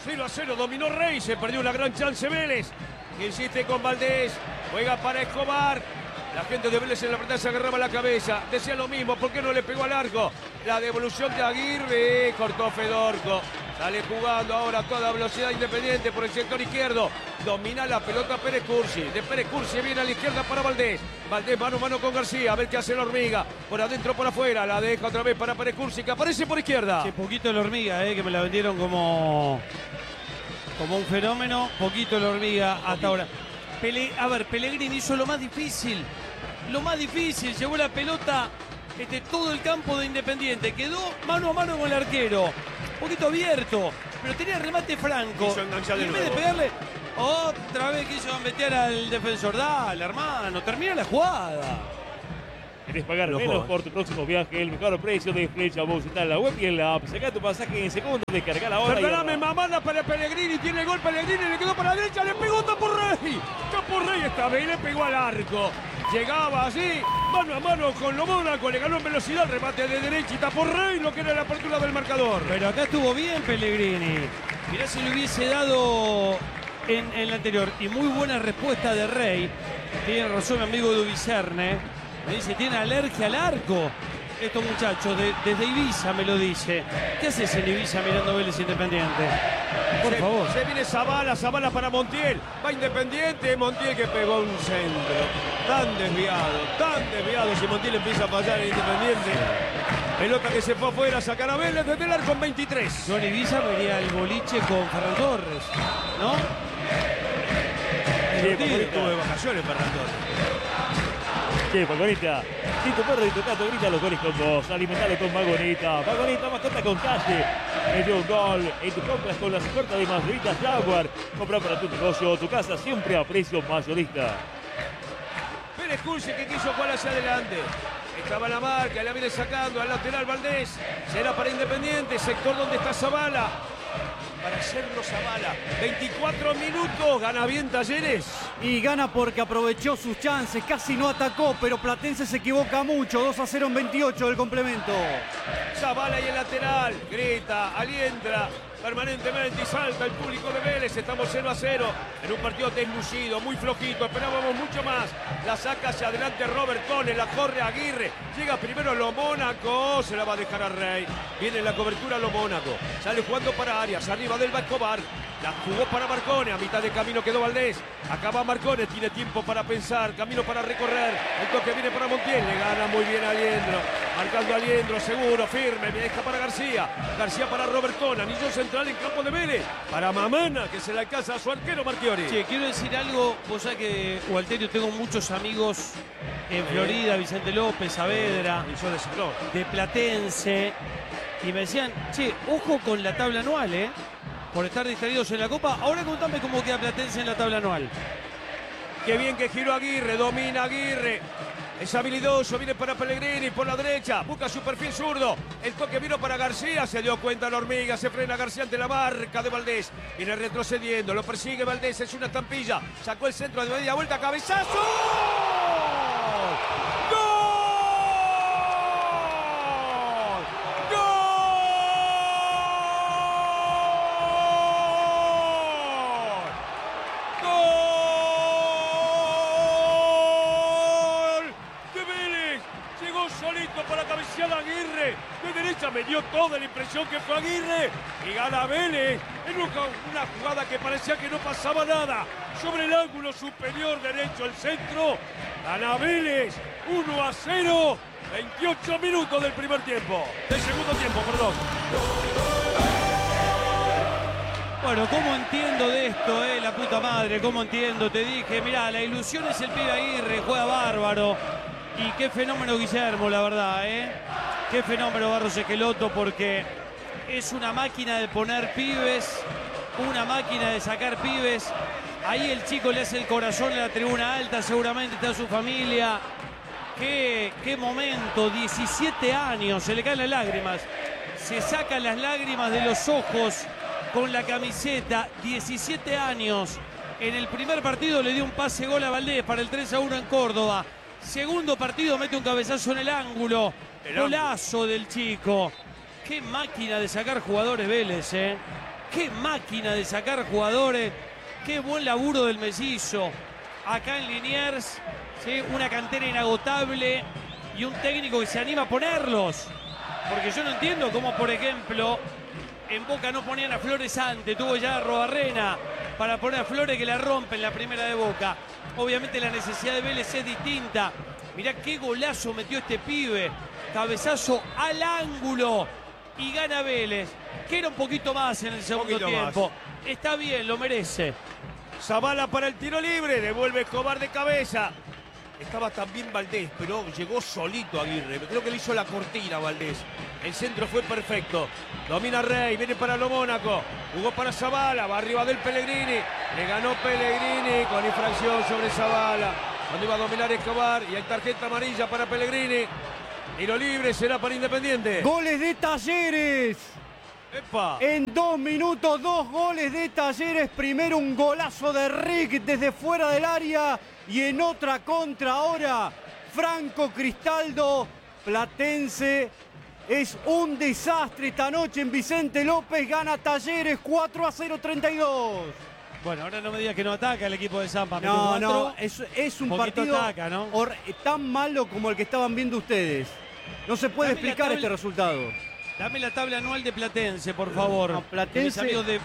cero a cero, dominó Rey, se perdió una gran chance Vélez. Insiste con Valdés, juega para Escobar. La gente de Vélez en la verdad se agarraba la cabeza. Decía lo mismo, ¿por qué no le pegó al arco? La devolución de Aguirre, cortó Fedorco. Sale jugando ahora a toda velocidad Independiente por el sector izquierdo. Domina la pelota Pérez Cursi. De Pérez Cursi viene a la izquierda para Valdés. Valdés mano a mano con García. A ver qué hace la hormiga. Por adentro, por afuera. La deja otra vez para Pérez Cursi, que aparece por izquierda. Sí, poquito la hormiga, eh, que me la vendieron como, como un fenómeno. Poquito la hormiga hasta poquito. ahora. Pele, a ver, Pellegrini hizo lo más difícil. Lo más difícil. Llevó la pelota este, todo el campo de Independiente. Quedó mano a mano con el arquero. Un poquito abierto, pero tenía remate franco. Y en vez de pegarle, otra vez quiso gambetear al defensor. Dale, hermano, termina la jugada. ¿Querés pagar Lo menos joven. por tu próximo viaje? El mejor precio de Flecha Bus está en la web y en la app. Saca tu pasaje en segundos, descarga la hora. Perdóname, mamada para Pellegrini. Tiene el gol Pellegrini, le quedó para la derecha, le pegó Tapurrey. Tapurrey esta vez le pegó al arco. Llegaba así, mano a mano con lo Mónaco, le ganó en velocidad, remate de derecha y Tapurrey, lo que era la apertura del marcador. Pero acá estuvo bien Pellegrini. Mirá si le hubiese dado en, en la anterior. Y muy buena respuesta de Rey. Tiene razón mi amigo Dubicerne. Me dice, tiene alergia al arco. Estos muchachos, de, desde Ibiza me lo dice. ¿Qué haces en Ibiza mirando Vélez Independiente? Por se, favor. Se viene Zavala, Zavala para Montiel. Va Independiente, Montiel que pegó un centro. Tan desviado, tan desviado. Si Montiel empieza a fallar en Independiente. Pelota que se fue afuera, sacar a Vélez desde el arco en veintitrés. Yo en Ibiza vería el boliche con Ferran Torres, ¿no? Estuvo de vacaciones Ferran Torres. Che, Pagonita, si tu perro y tu gato grita los goles con vos, alimentalo con Vagonita. Vagonita, mascota con calle. Metió un gol y tú compras con las ofertas de Masuritas Jaguar. Compra para tu negocio o tu casa siempre a precio mayorista. Pérez Cursi que quiso jugar hacia adelante. Estaba la marca, la viene sacando al lateral Valdés. Será para Independiente, sector donde está Zavala. Para hacerlo Zavala. veinticuatro minutos, gana bien Talleres. Y gana porque aprovechó sus chances, casi no atacó, pero Platense se equivoca mucho. dos a cero en veintiocho del complemento. Zavala y el lateral, grita, alienta permanentemente y salta el público de Vélez. Estamos cero a cero en un partido deslucido, muy flojito, esperábamos mucho más. La saca hacia adelante Robert Cone, la corre Aguirre, llega primero Lo Mónaco, se la va a dejar a Rey. Viene la cobertura Lo Mónaco, sale jugando para Arias, arriba del Escobar. La jugó para Marcone, a mitad de camino quedó Valdés. Acaba Marcone, tiene tiempo para pensar, camino para recorrer. El toque viene para Montiel, le gana muy bien a Aliendro. Marcando a Aliendro, seguro, firme, me deja para García. García para Robertón, anillo central en campo de Vélez. Para Mamana, que se le alcanza a su arquero Marchiori. Sí, quiero decir algo, vos sabés que, Walterio, tengo muchos amigos en Florida, Vicente López, Saavedra, de Platense, y me decían, che, ojo con la tabla anual, ¿eh? Por estar distraídos en la Copa. Ahora contame cómo queda Platense en la tabla anual. Qué bien que giró Aguirre, domina Aguirre. Es habilidoso, viene para Pellegrini por la derecha, busca su perfil zurdo. El toque vino para García, se dio cuenta la hormiga, se frena García ante la marca de Valdés. Viene retrocediendo, lo persigue Valdés, es una estampilla. Sacó el centro de media vuelta, cabezazo. Aguirre, de derecha me dio toda la impresión que fue Aguirre y gana Vélez en una jugada que parecía que no pasaba nada sobre el ángulo superior derecho al centro. Gana Vélez uno a cero, veintiocho minutos del primer tiempo, del segundo tiempo, perdón. Bueno, ¿cómo entiendo de esto, eh? La puta madre, ¿cómo entiendo? Te dije, mirá, la ilusión es el pibe Aguirre, juega bárbaro. Y qué fenómeno Guillermo, la verdad, ¿eh? Qué fenómeno Barros Esqueloto, porque es una máquina de poner pibes, una máquina de sacar pibes. Ahí el chico le hace el corazón en la tribuna alta, seguramente está su familia. Qué, qué momento, diecisiete años, se le caen las lágrimas. Se sacan las lágrimas de los ojos con la camiseta, diecisiete años. En el primer partido le dio un pase gol a Valdés para el tres a uno en Córdoba. Segundo partido mete un cabezazo en el ángulo. El Golazo ángulo del chico. Qué máquina de sacar jugadores Vélez, ¿eh? qué máquina de sacar jugadores, qué buen laburo del mellizo. Acá en Liniers, ¿sí? Una cantera inagotable y un técnico que se anima a ponerlos. Porque yo no entiendo cómo, por ejemplo, en Boca no ponían a Flores antes, tuvo ya a Robarrena para poner a Flores que la rompe en la primera de Boca. Obviamente la necesidad de Vélez es distinta. Mirá qué golazo metió este pibe. Cabezazo al ángulo y gana Vélez, que era un poquito más en el segundo tiempo. Más. Está bien, lo merece. Zavala para el tiro libre, devuelve Escobar de cabeza. Estaba también Valdés, pero llegó solito Aguirre. Creo que le hizo la cortina Valdés. El centro fue perfecto. Domina Rey, viene para lo Mónaco. Jugó para Zavala, va arriba del Pellegrini. Le ganó Pellegrini con infracción sobre Zavala. Cuando iba a dominar Escobar y hay tarjeta amarilla para Pellegrini. Tiro libre será para Independiente. Goles de Talleres. ¡Epa! En dos minutos, dos goles de Talleres. Primero un golazo de Rick desde fuera del área. Y en otra contra ahora, Franco Cristaldo. Platense es un desastre esta noche en Vicente López. Gana Talleres cuatro a cero, treinta y dos. Bueno, ahora no me digas que no ataca el equipo de Zampa. No, no, es, es un partido ataca, ¿no? or, tan malo como el que estaban viendo ustedes. No se puede Dame explicar tabla, este resultado. Dame la tabla anual de Platense, por favor. No, Platense, mis amigos de...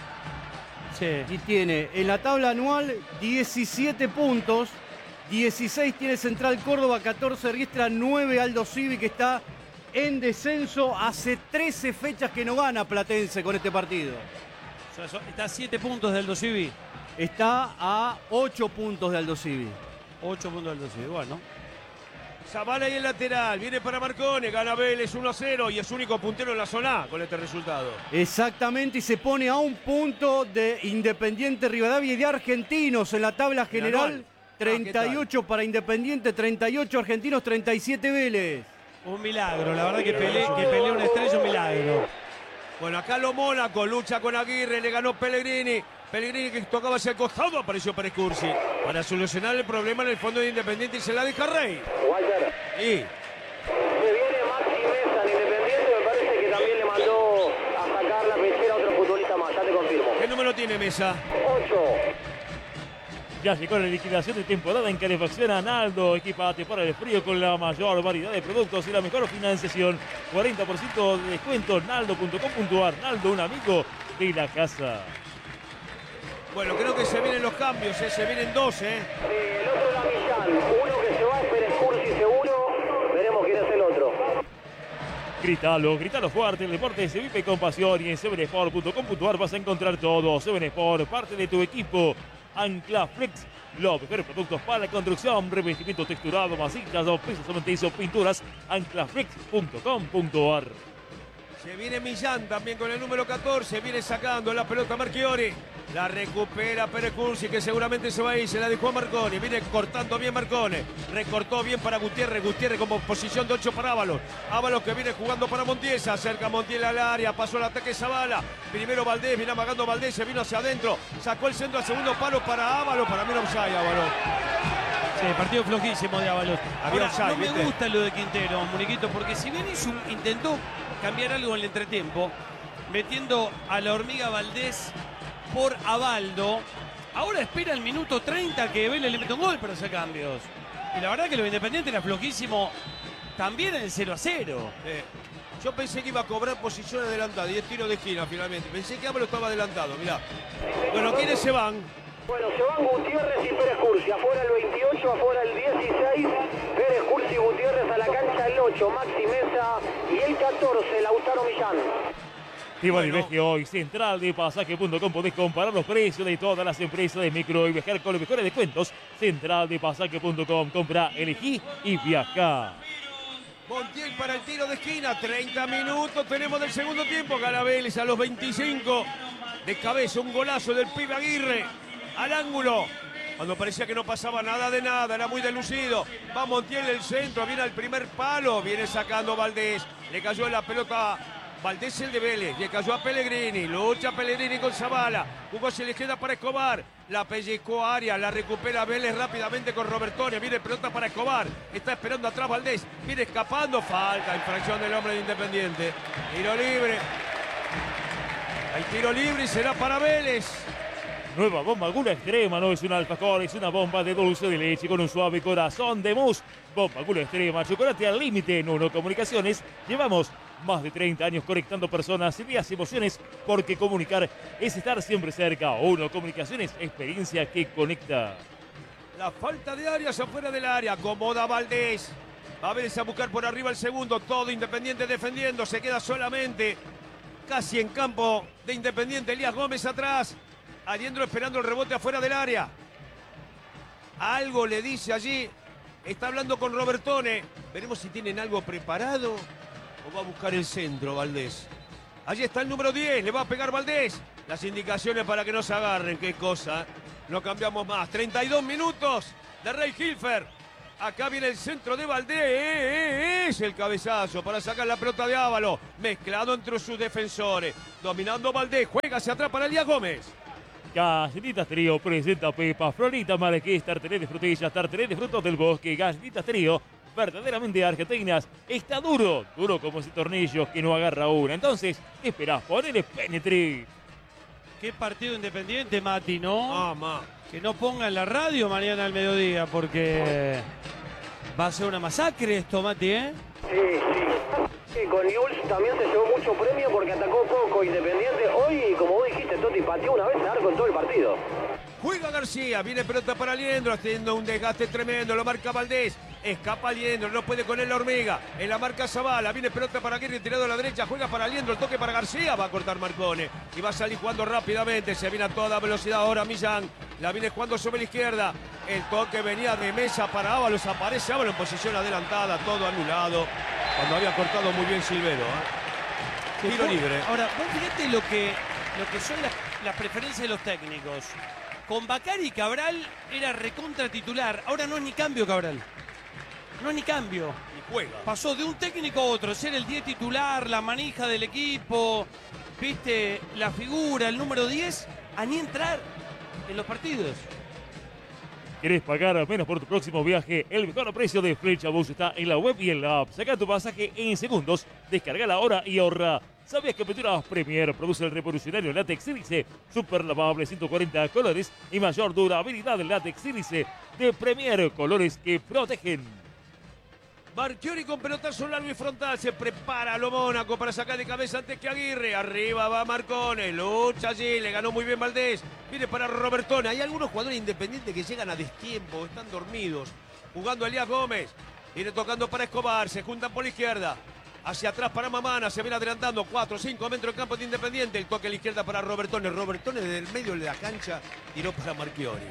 Sí. Y tiene en la tabla anual diecisiete puntos. dieciséis tiene Central Córdoba, catorce Riestra, nueve Aldo Civi, que está en descenso. Hace trece fechas que no gana Platense con este partido. O sea, está a siete puntos del Aldo Civi. Está a ocho puntos de Aldo Civi. ocho puntos del Aldo Civi, bueno. Zavala y el lateral, viene para Marcone, gana Vélez uno a cero y es único puntero en la zona A con este resultado. Exactamente, y se pone a un punto de Independiente Rivadavia y de Argentinos en la tabla general. treinta y ocho para Independiente, treinta y ocho Argentinos, treinta y siete Vélez. Un milagro, la verdad que pelea que pelea una estrella, un milagro. Bueno, acá lo Mónaco, lucha con Aguirre, le ganó Pellegrini. Pellegrini que tocaba hacia el costado, apareció Pérez Cursi. Para solucionar el problema en el fondo de Independiente y se la deja Rey. Walter. Y Se viene Maxi Mesa en Independiente, me parece que también le mandó a sacar la pechera a otro futbolista más, ya te confirmo. ¿qué número tiene Mesa? ocho. Ya llegó la liquidación de temporada en calefacción a Naldo. Equipate para el frío con la mayor variedad de productos y la mejor financiación. cuarenta por ciento de descuento. Naldo punto com punto ar. Naldo, un amigo de la casa. Bueno, creo que se vienen los cambios, ¿eh? Se vienen dos, ¿eh? Eh, el otro era Millán, uno que se va es Pérez Cursi seguro, veremos quién es el otro. Gritalo, gritalo fuerte, el deporte se vive con pasión y en seven sport punto com punto ar vas a encontrar todo. seven Sport, parte de tu equipo. Ancla Flex, los mejores productos para la construcción, revestimiento texturado, masillas, dos pisos cementizos, pinturas. Ancla Flex punto com punto ar. Se viene Millán también con el número catorce, viene sacando la pelota Marchiori. La recupera Pérez Cursi, que seguramente se va a ir, se la dejó a Marcone. Viene cortando bien Marcone, recortó bien para Gutiérrez. Gutiérrez como posición de ocho para Ábalos. Ábalos que viene jugando para Montiel, se acerca Montiel al área, pasó el ataque Zavala. Primero Valdés, viene amagando Valdés, se vino hacia adentro. Sacó el centro al segundo palo para Ábalos, para mí no offside Ábalos. Sí, partido flojísimo de Ábalos. Había Ahora, offside, no me ¿viste? gusta lo de Quintero, Muñequito, porque si bien hizo, intentó cambiar algo en el entretiempo, metiendo a la hormiga Valdés por Abaldo, ahora espera el minuto treinta que Vélez le mete un gol para hacer cambios. Y la verdad que lo Independiente era flojísimo también en el cero a cero. Eh, yo pensé que iba a cobrar posición adelantada y es tiro de esquina finalmente. Pensé que Ábalos estaba adelantado, mirá. Bueno, ¿quiénes se van? Bueno, se van Gutiérrez y Pérez Cursi, afuera el veintiocho, afuera el dieciséis, Pérez Cursi y Gutiérrez a la cancha el ocho, Maxi Mesa y el catorce, Lautaro Millán. Y bueno, Bueno. ves que hoy Central de Pasaje punto com podés comparar los precios de todas las empresas de micro y viajar con los mejores descuentos. Central de Pasaje punto com, compra, elegí y viaja. Montiel para el tiro de esquina, treinta minutos tenemos del segundo tiempo. Gana Vélez a los veinticinco. De cabeza, un golazo del pibe Aguirre al ángulo. Cuando parecía que no pasaba nada de nada, era muy delucido. Va Montiel el centro, viene al primer palo, viene sacando Valdés. Le cayó la pelota Valdés el de Vélez, le cayó a Pellegrini, lucha Pellegrini con Zavala, jugó se le queda para Escobar, la pellizcó a Arias, la recupera Vélez rápidamente con Robertone, viene pelota para Escobar, está esperando atrás Valdés, viene escapando, falta, infracción del hombre de Independiente, tiro libre. Hay tiro libre y será para Vélez. Nueva bomba Gula Extrema, no es un alfajor, es una bomba de dulce de leche con un suave corazón de mousse. Bomba Gula Extrema, chocolate al límite. En Uno Comunicaciones llevamos más de treinta años conectando personas, ideas y emociones, porque comunicar es estar siempre cerca. Uno Comunicaciones, experiencia que conecta. La falta de Arias afuera del área, acomoda Valdés. Va a Vélez a buscar por arriba el segundo, todo Independiente defendiendo, se queda solamente casi en campo de Independiente. Elías Gómez atrás. Aliendro esperando el rebote afuera del área. Algo le dice allí. Está hablando con Robertone. Veremos si tienen algo preparado o va a buscar el centro Valdés. Allí está el número diez. Le va a pegar Valdés. Las indicaciones para que no se agarren. Qué cosa. No cambiamos más. treinta y dos minutos de Rey Hilfer. Acá viene el centro de Valdés. El cabezazo para sacar la pelota de Ávalo. Mezclado entre sus defensores. Dominando Valdés. Juega hacia atrás para Elías Gómez. Galletitas Trío presenta Pepa, Florita Marqués, tartelé de frutillas, tartelé de frutos del bosque. Galletitas Trío, verdaderamente argentinas. Está duro, duro como ese tornillo que no agarra una. Entonces, ¿qué esperás? Ponele Penetri. Qué partido Independiente, Mati, ¿no? Ah, ma. Que no pongan la radio mañana al mediodía, porque va a ser una masacre esto, Mati, ¿eh? Sí, sí. Con Newell's también se llevó mucho premio porque atacó poco Independiente. Hoy, como vos dijiste, Totti pateó una vez el arco en todo el partido. Juega García, viene pelota para Aliendro, haciendo un desgaste tremendo, lo marca Valdés, escapa Aliendro, no puede con él la hormiga, en la marca Zavala, viene pelota para Aguirre, tirado a la derecha, juega para Aliendro, el toque para García, va a cortar Marcone, y va a salir jugando rápidamente, se viene a toda velocidad ahora Millán, la viene jugando sobre la izquierda, el toque venía de Mesa para Ábalos, aparece Ábalos en posición adelantada, todo anulado, cuando había cortado muy bien Silvero, ¿eh? Tiro libre. Ahora, vos fíjate lo que, lo que son las, las preferencias de los técnicos. Con Bacari Cabral era recontra titular. Ahora no es ni cambio Cabral. No es ni cambio. Y juega. Pasó de un técnico a otro. Ser el diez titular, la manija del equipo, viste, la figura, el número diez, a ni entrar en los partidos. ¿Querés pagar menos por tu próximo viaje? El mejor precio de Flechabus está en la web y en la app. Saca tu pasaje en segundos, descarga ahora y ahorra. ¿Sabías que Pinturas Premier produce el revolucionario látex sílice? Super lavable, ciento cuarenta colores y mayor durabilidad del látex sílice de Premier, colores que protegen. Marchiori con pelotazo largo y frontal, se prepara lo Mónaco para sacar de cabeza antes que Aguirre, arriba va Marcone, lucha allí, le ganó muy bien Valdés, viene para Robertone, hay algunos jugadores independientes que llegan a destiempo, están dormidos, jugando Elías Gómez, viene tocando para Escobar, se juntan por la izquierda, hacia atrás para Mamana, se viene adelantando, cuatro, cinco metros en campo de Independiente, el toque a la izquierda para Robertone, Robertone desde el medio de la cancha tiró para Marchiori.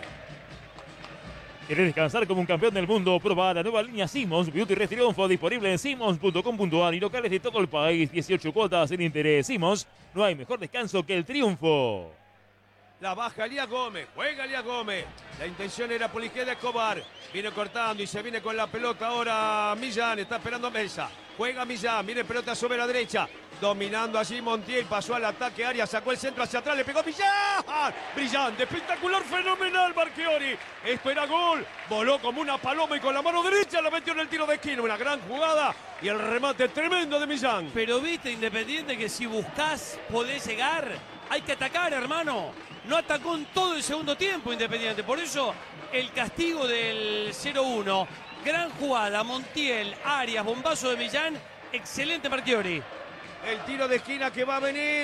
¿Querés descansar como un campeón del mundo? Proba la nueva línea Simmons Beauty Rest Triunfo, disponible en simmons punto com punto a r y locales de todo el país. dieciocho cuotas sin interés. Simmons, no hay mejor descanso que el triunfo. La baja Elías Gómez, juega Elías Gómez. La intención era por la izquierda Escobar. Viene cortando y se viene con la pelota ahora Millán, está esperando a Mesa. Juega Millán, viene pelota sobre la derecha. Dominando allí Montiel, pasó al ataque Arias, sacó el centro hacia atrás, le pegó Millán. Brillante, espectacular, fenomenal Marchiori. Esto era gol. Voló como una paloma y con la mano derecha lo metió en el tiro de esquina. Una gran jugada y el remate tremendo de Millán. Pero viste, Independiente, que si buscás podés llegar. Hay que atacar, hermano. No atacó en todo el segundo tiempo Independiente. Por eso el castigo del cero uno. Gran jugada, Montiel, Arias, bombazo de Millán. Excelente Marchiori. El tiro de esquina que va a venir.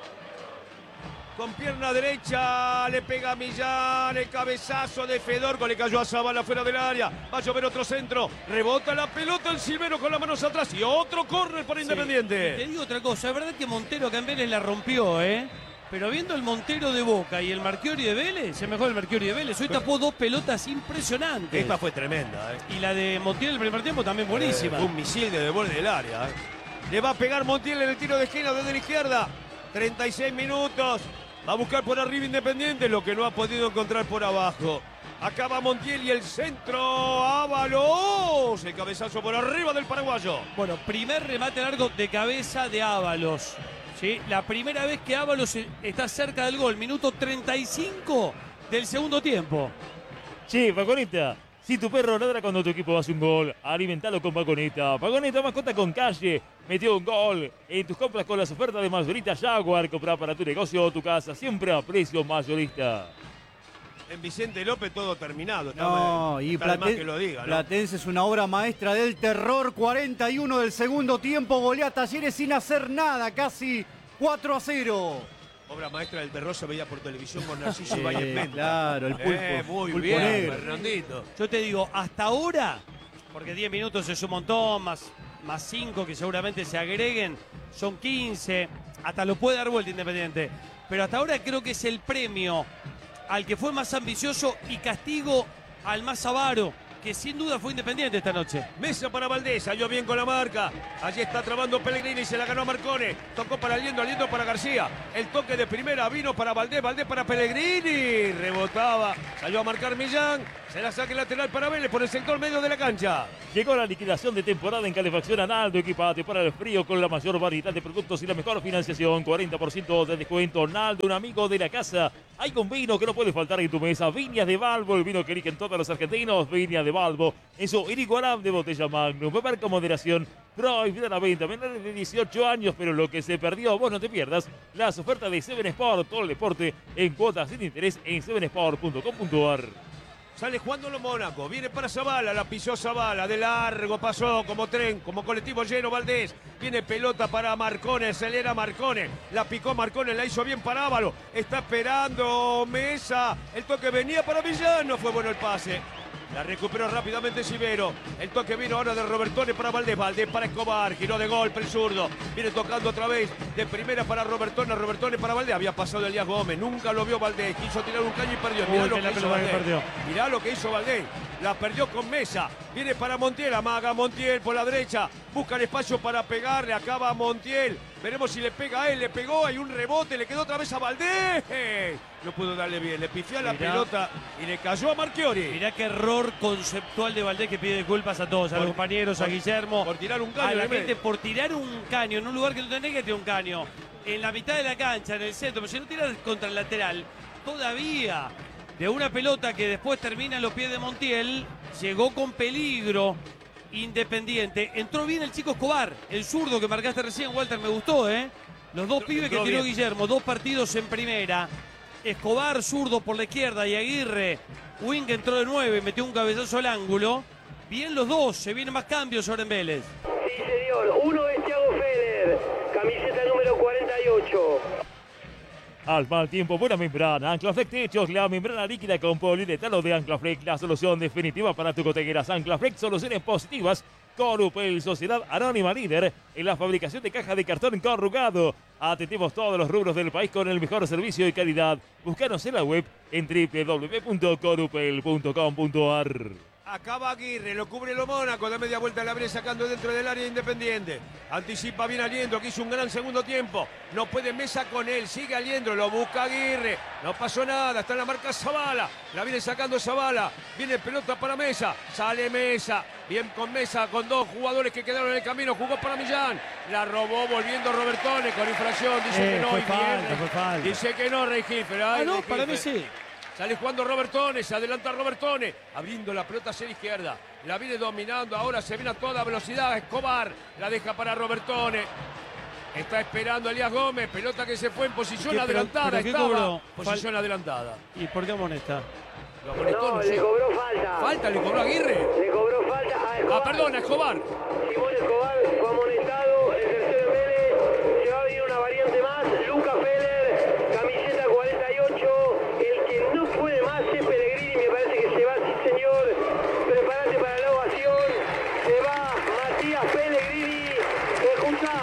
Con pierna derecha le pega a Millán. El cabezazo de Fedorco. Le cayó a Zavala fuera del área. Va a llover otro centro. Rebota la pelota el Silvero con las manos atrás. Y otro córner para Independiente. Sí. Te digo otra cosa. Es verdad que Montero acá en Vélez la rompió, ¿eh? Pero viendo el Montero de Boca y el Marchiori de Vélez, es mejor el Marchiori de Vélez. Hoy tapó dos pelotas impresionantes. Esta fue tremenda, ¿eh? Y la de Montiel el primer tiempo también buenísima. Eh, un misil de borde del área, ¿eh? Le va a pegar Montiel en el tiro de esquina desde la izquierda. treinta y seis minutos. Va a buscar por arriba Independiente, lo que no ha podido encontrar por abajo. Acá va Montiel y el centro. Ábalos. El cabezazo por arriba del paraguayo. Bueno, primer remate largo de cabeza de Ábalos. ¿Sí? La primera vez que Ábalos está cerca del gol. Minuto treinta y cinco del segundo tiempo. Che, Paconita, Si tu perro ladra cuando tu equipo hace un gol, alimentalo con Vagoneta. Vagoneta, mascota con calle. Metió un gol en tus compras con las ofertas de mayorista Jaguar. Comprá para tu negocio o tu casa, siempre a precio mayorista. En Vicente López todo terminado. Está No, mal, y está de más Platen- que lo diga, ¿no? Platense es una obra maestra del terror. cuarenta y uno del segundo tiempo. Golea a Talleres sin hacer nada. Casi cuatro a cero. Obra maestra del terror se veía por televisión con Narciso Sí, Ibáñez Menta. claro, el pulpo. Eh, muy pulpo bien, negro. Fernandito. Yo te digo, hasta ahora, porque diez minutos es un montón, más, más cinco que seguramente se agreguen, son quince, hasta lo puede dar vuelta Independiente. Pero hasta ahora creo que es el premio al que fue más ambicioso y castigo al más avaro, que sin duda fue Independiente esta noche. Mesa para Valdés, salió bien con la marca. Allí está trabando Pellegrini y se la ganó Marcone. Tocó para Aliendo, Aliendo para García. El toque de primera vino para Valdés, Valdés para Pellegrini. Rebotaba, salió a marcar Millán. Se la saque lateral para Vélez por el sector medio de la cancha. Llegó la liquidación de temporada en calefacción Analdo. Equipate para el frío con la mayor variedad de productos y la mejor financiación. cuarenta por ciento de descuento. Naldo, un amigo de la casa. Hay un vino que no puede faltar en tu mesa. Viñas de Balbo, el vino que eligen todos los argentinos. Viñas de Balbo, en su inigualable botella Magnum. Beber con moderación. Prohibida la venta. Menores de dieciocho años, pero lo que se perdió, vos no te pierdas. Las ofertas de Seven Sport, todo el deporte en cuotas sin interés en seven sport punto com punto ar. Sale jugándolo Mónaco, viene para Zavala, la pisó Zavala, de largo pasó como tren, como colectivo lleno Valdés. Viene pelota para Marcone, acelera Marcone, la picó Marcone, la hizo bien para Ávalo. Está esperando Mesa, el toque venía para Millán, no fue bueno el pase. La recuperó rápidamente Sivero. El toque vino ahora de Robertone para Valdés. Valdés para Escobar. Giró de golpe el zurdo. Viene tocando otra vez. De primera para Robertone. Robertone para Valdés. Había pasado Elías Gómez. Nunca lo vio Valdés. Quiso tirar un caño y perdió. Mirá Uy, lo que que la hizo pelota que Valdés. perdió. Mirá lo que hizo Valdés. La perdió con Mesa. Viene para Montiel. Amaga Montiel por la derecha. Busca el espacio para pegarle. Acaba Montiel. Veremos si le pega a él. Le pegó. Hay un rebote. Le quedó otra vez a Valdés. No pudo darle bien. Le pifió a la Mirá. pelota y le cayó a Marchiori. Mirá qué error conceptual de Valdés, que pide disculpas a todos, a los Por- compañeros, a por- Guillermo, por tirar un a caño la en el gente, medio. por tirar un caño en un lugar que no tenés que tirar un caño, en la mitad de la cancha, en el centro, pero si no tiras contra el lateral, todavía de una pelota que después termina en los pies de Montiel, llegó con peligro Independiente. Entró bien el chico Escobar, el zurdo que marcaste recién, Walter, me gustó, ¿eh? Los dos Entró- pibes que entró tiró bien. Guillermo, dos partidos en primera. Escobar, zurdo por la izquierda, y Aguirre, Wing, entró de nueve, metió un cabezazo al ángulo. Bien los dos, se vienen más cambios ahora en Vélez. Sí, señor. Uno es Thiago Feller, camiseta número cuarenta y ocho. Al mal tiempo, buena membrana. Anclaflex Techos, la membrana líquida con poliuretano de Anclaflex, la solución definitiva para tu gotegueras. Anclaflex, soluciones positivas. Corupel, Sociedad Anónima líder en la fabricación de cajas de cartón corrugado. Atendemos todos los rubros del país con el mejor servicio y calidad. Búscanos en la web en doble u doble u doble u punto corupel punto com punto ar. Acaba Aguirre, lo cubre lo Mónaco, da media vuelta la viene sacando dentro del área Independiente. Anticipa bien Aliendro, que hizo un gran segundo tiempo. No puede Mesa con él, sigue Aliendro, lo busca Aguirre. No pasó nada, está en la marca Zavala. La viene sacando Zavala. Viene pelota para Mesa, sale Mesa. Bien con Mesa, con dos jugadores que quedaron en el camino. Jugó para Millán. La robó volviendo Robertone con infracción. Dice Eh, que no. fue y falta, bien. fue falta. Dice que no, Rey Gilfer. Ay, Ah, no, Rey para mí Gilfer. sí. Sale jugando Robertone, se adelanta Robertone, abriendo la pelota hacia la izquierda. La viene dominando, ahora se viene a toda velocidad. Escobar la deja para Robertone. Está esperando Elías Gómez, pelota que se fue en posición ¿Qué, pero- adelantada. pero qué Estaba cobró? posición adelantada. ¿Y por qué amonesta? Lo amonestó, No, no le sé. cobró falta. Falta, le cobró Aguirre. Le cobró falta a Escobar. Ah, perdón, a Escobar. Simón Escobar fue amonestado. El tercero en Vélez. Se va a venir una variante más. Luca Feller, camiseta cuarenta y ocho. El que no puede más es Pellegrini. Me parece que se va, sí señor. Prepárate para la ovación. Se va Matías Pellegrini. Escucha.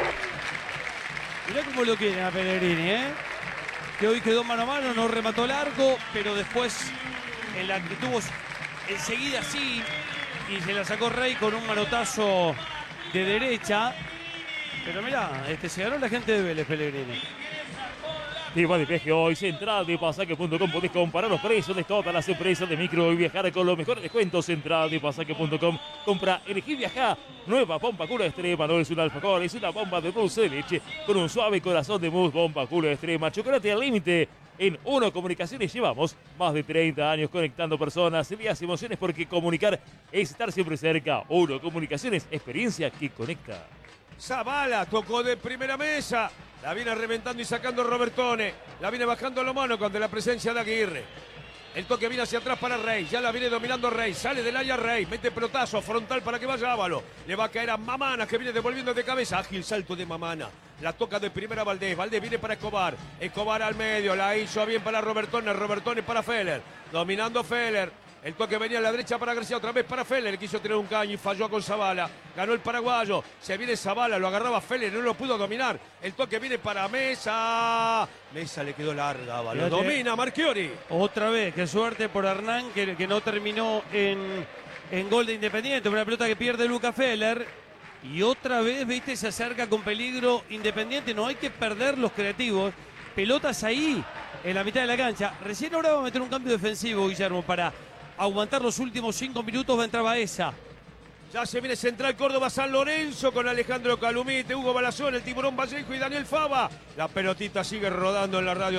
Mirá cómo lo quieren a Pellegrini, ¿eh? Que hoy quedó mano a mano, no remató largo, pero después en la que tuvo enseguida sí, y se la sacó Rey con un manotazo de derecha. Pero mirá, este, se ganó la gente de Vélez, Pellegrini. Y va de viaje hoy, central de pasaje punto com. Podés comparar los precios de todas las empresas de micro y viajar con los mejores descuentos. Central de pasaje punto com. Compra, elegí viajar. Nueva bomba culo extrema. No es un alfajor, es una bomba de dulce de leche con un suave corazón de mousse. Bomba culo extrema. Chocolate al límite. En Uno Comunicaciones llevamos más de treinta años conectando personas, vías y emociones, porque comunicar es estar siempre cerca. Uno Comunicaciones, experiencia que conecta. Zavala tocó de primera mesa. La viene reventando y sacando Robertone. La viene bajando a lo mano con la presencia de Aguirre. El toque viene hacia atrás para Rey. Ya la viene dominando Rey. Sale del área Rey. Mete pelotazo frontal para que vaya Ávalo. Le va a caer a Mamana, que viene devolviendo de cabeza. Ágil salto de Mamana. La toca de primera Valdés. Valdés viene para Escobar. Escobar al medio. La hizo bien para Robertone. Robertone para Feller. Dominando Feller. El toque venía a la derecha para García, otra vez para Feller, quiso tener un caño y falló con Zavala. Ganó el paraguayo, se viene Zavala, lo agarraba Feller, no lo pudo dominar. El toque viene para Mesa. Mesa le quedó larga, lo domina Marchiori. Otra vez, qué suerte por Hernán, que, que no terminó en, en gol de Independiente. Una pelota que pierde Luca Feller. Y otra vez, viste, se acerca con peligro Independiente. No hay que perder los creativos. Pelotas ahí, en la mitad de la cancha. Recién ahora va a meter un cambio defensivo, Guillermo, para aguantar los últimos cinco minutos. Va a entrar Baeza. Ya se viene Central Córdoba San Lorenzo con Alejandro Calumite, Hugo Balazón, el Tiburón Vallejo y Daniel Fava. La pelotita sigue rodando en la radio.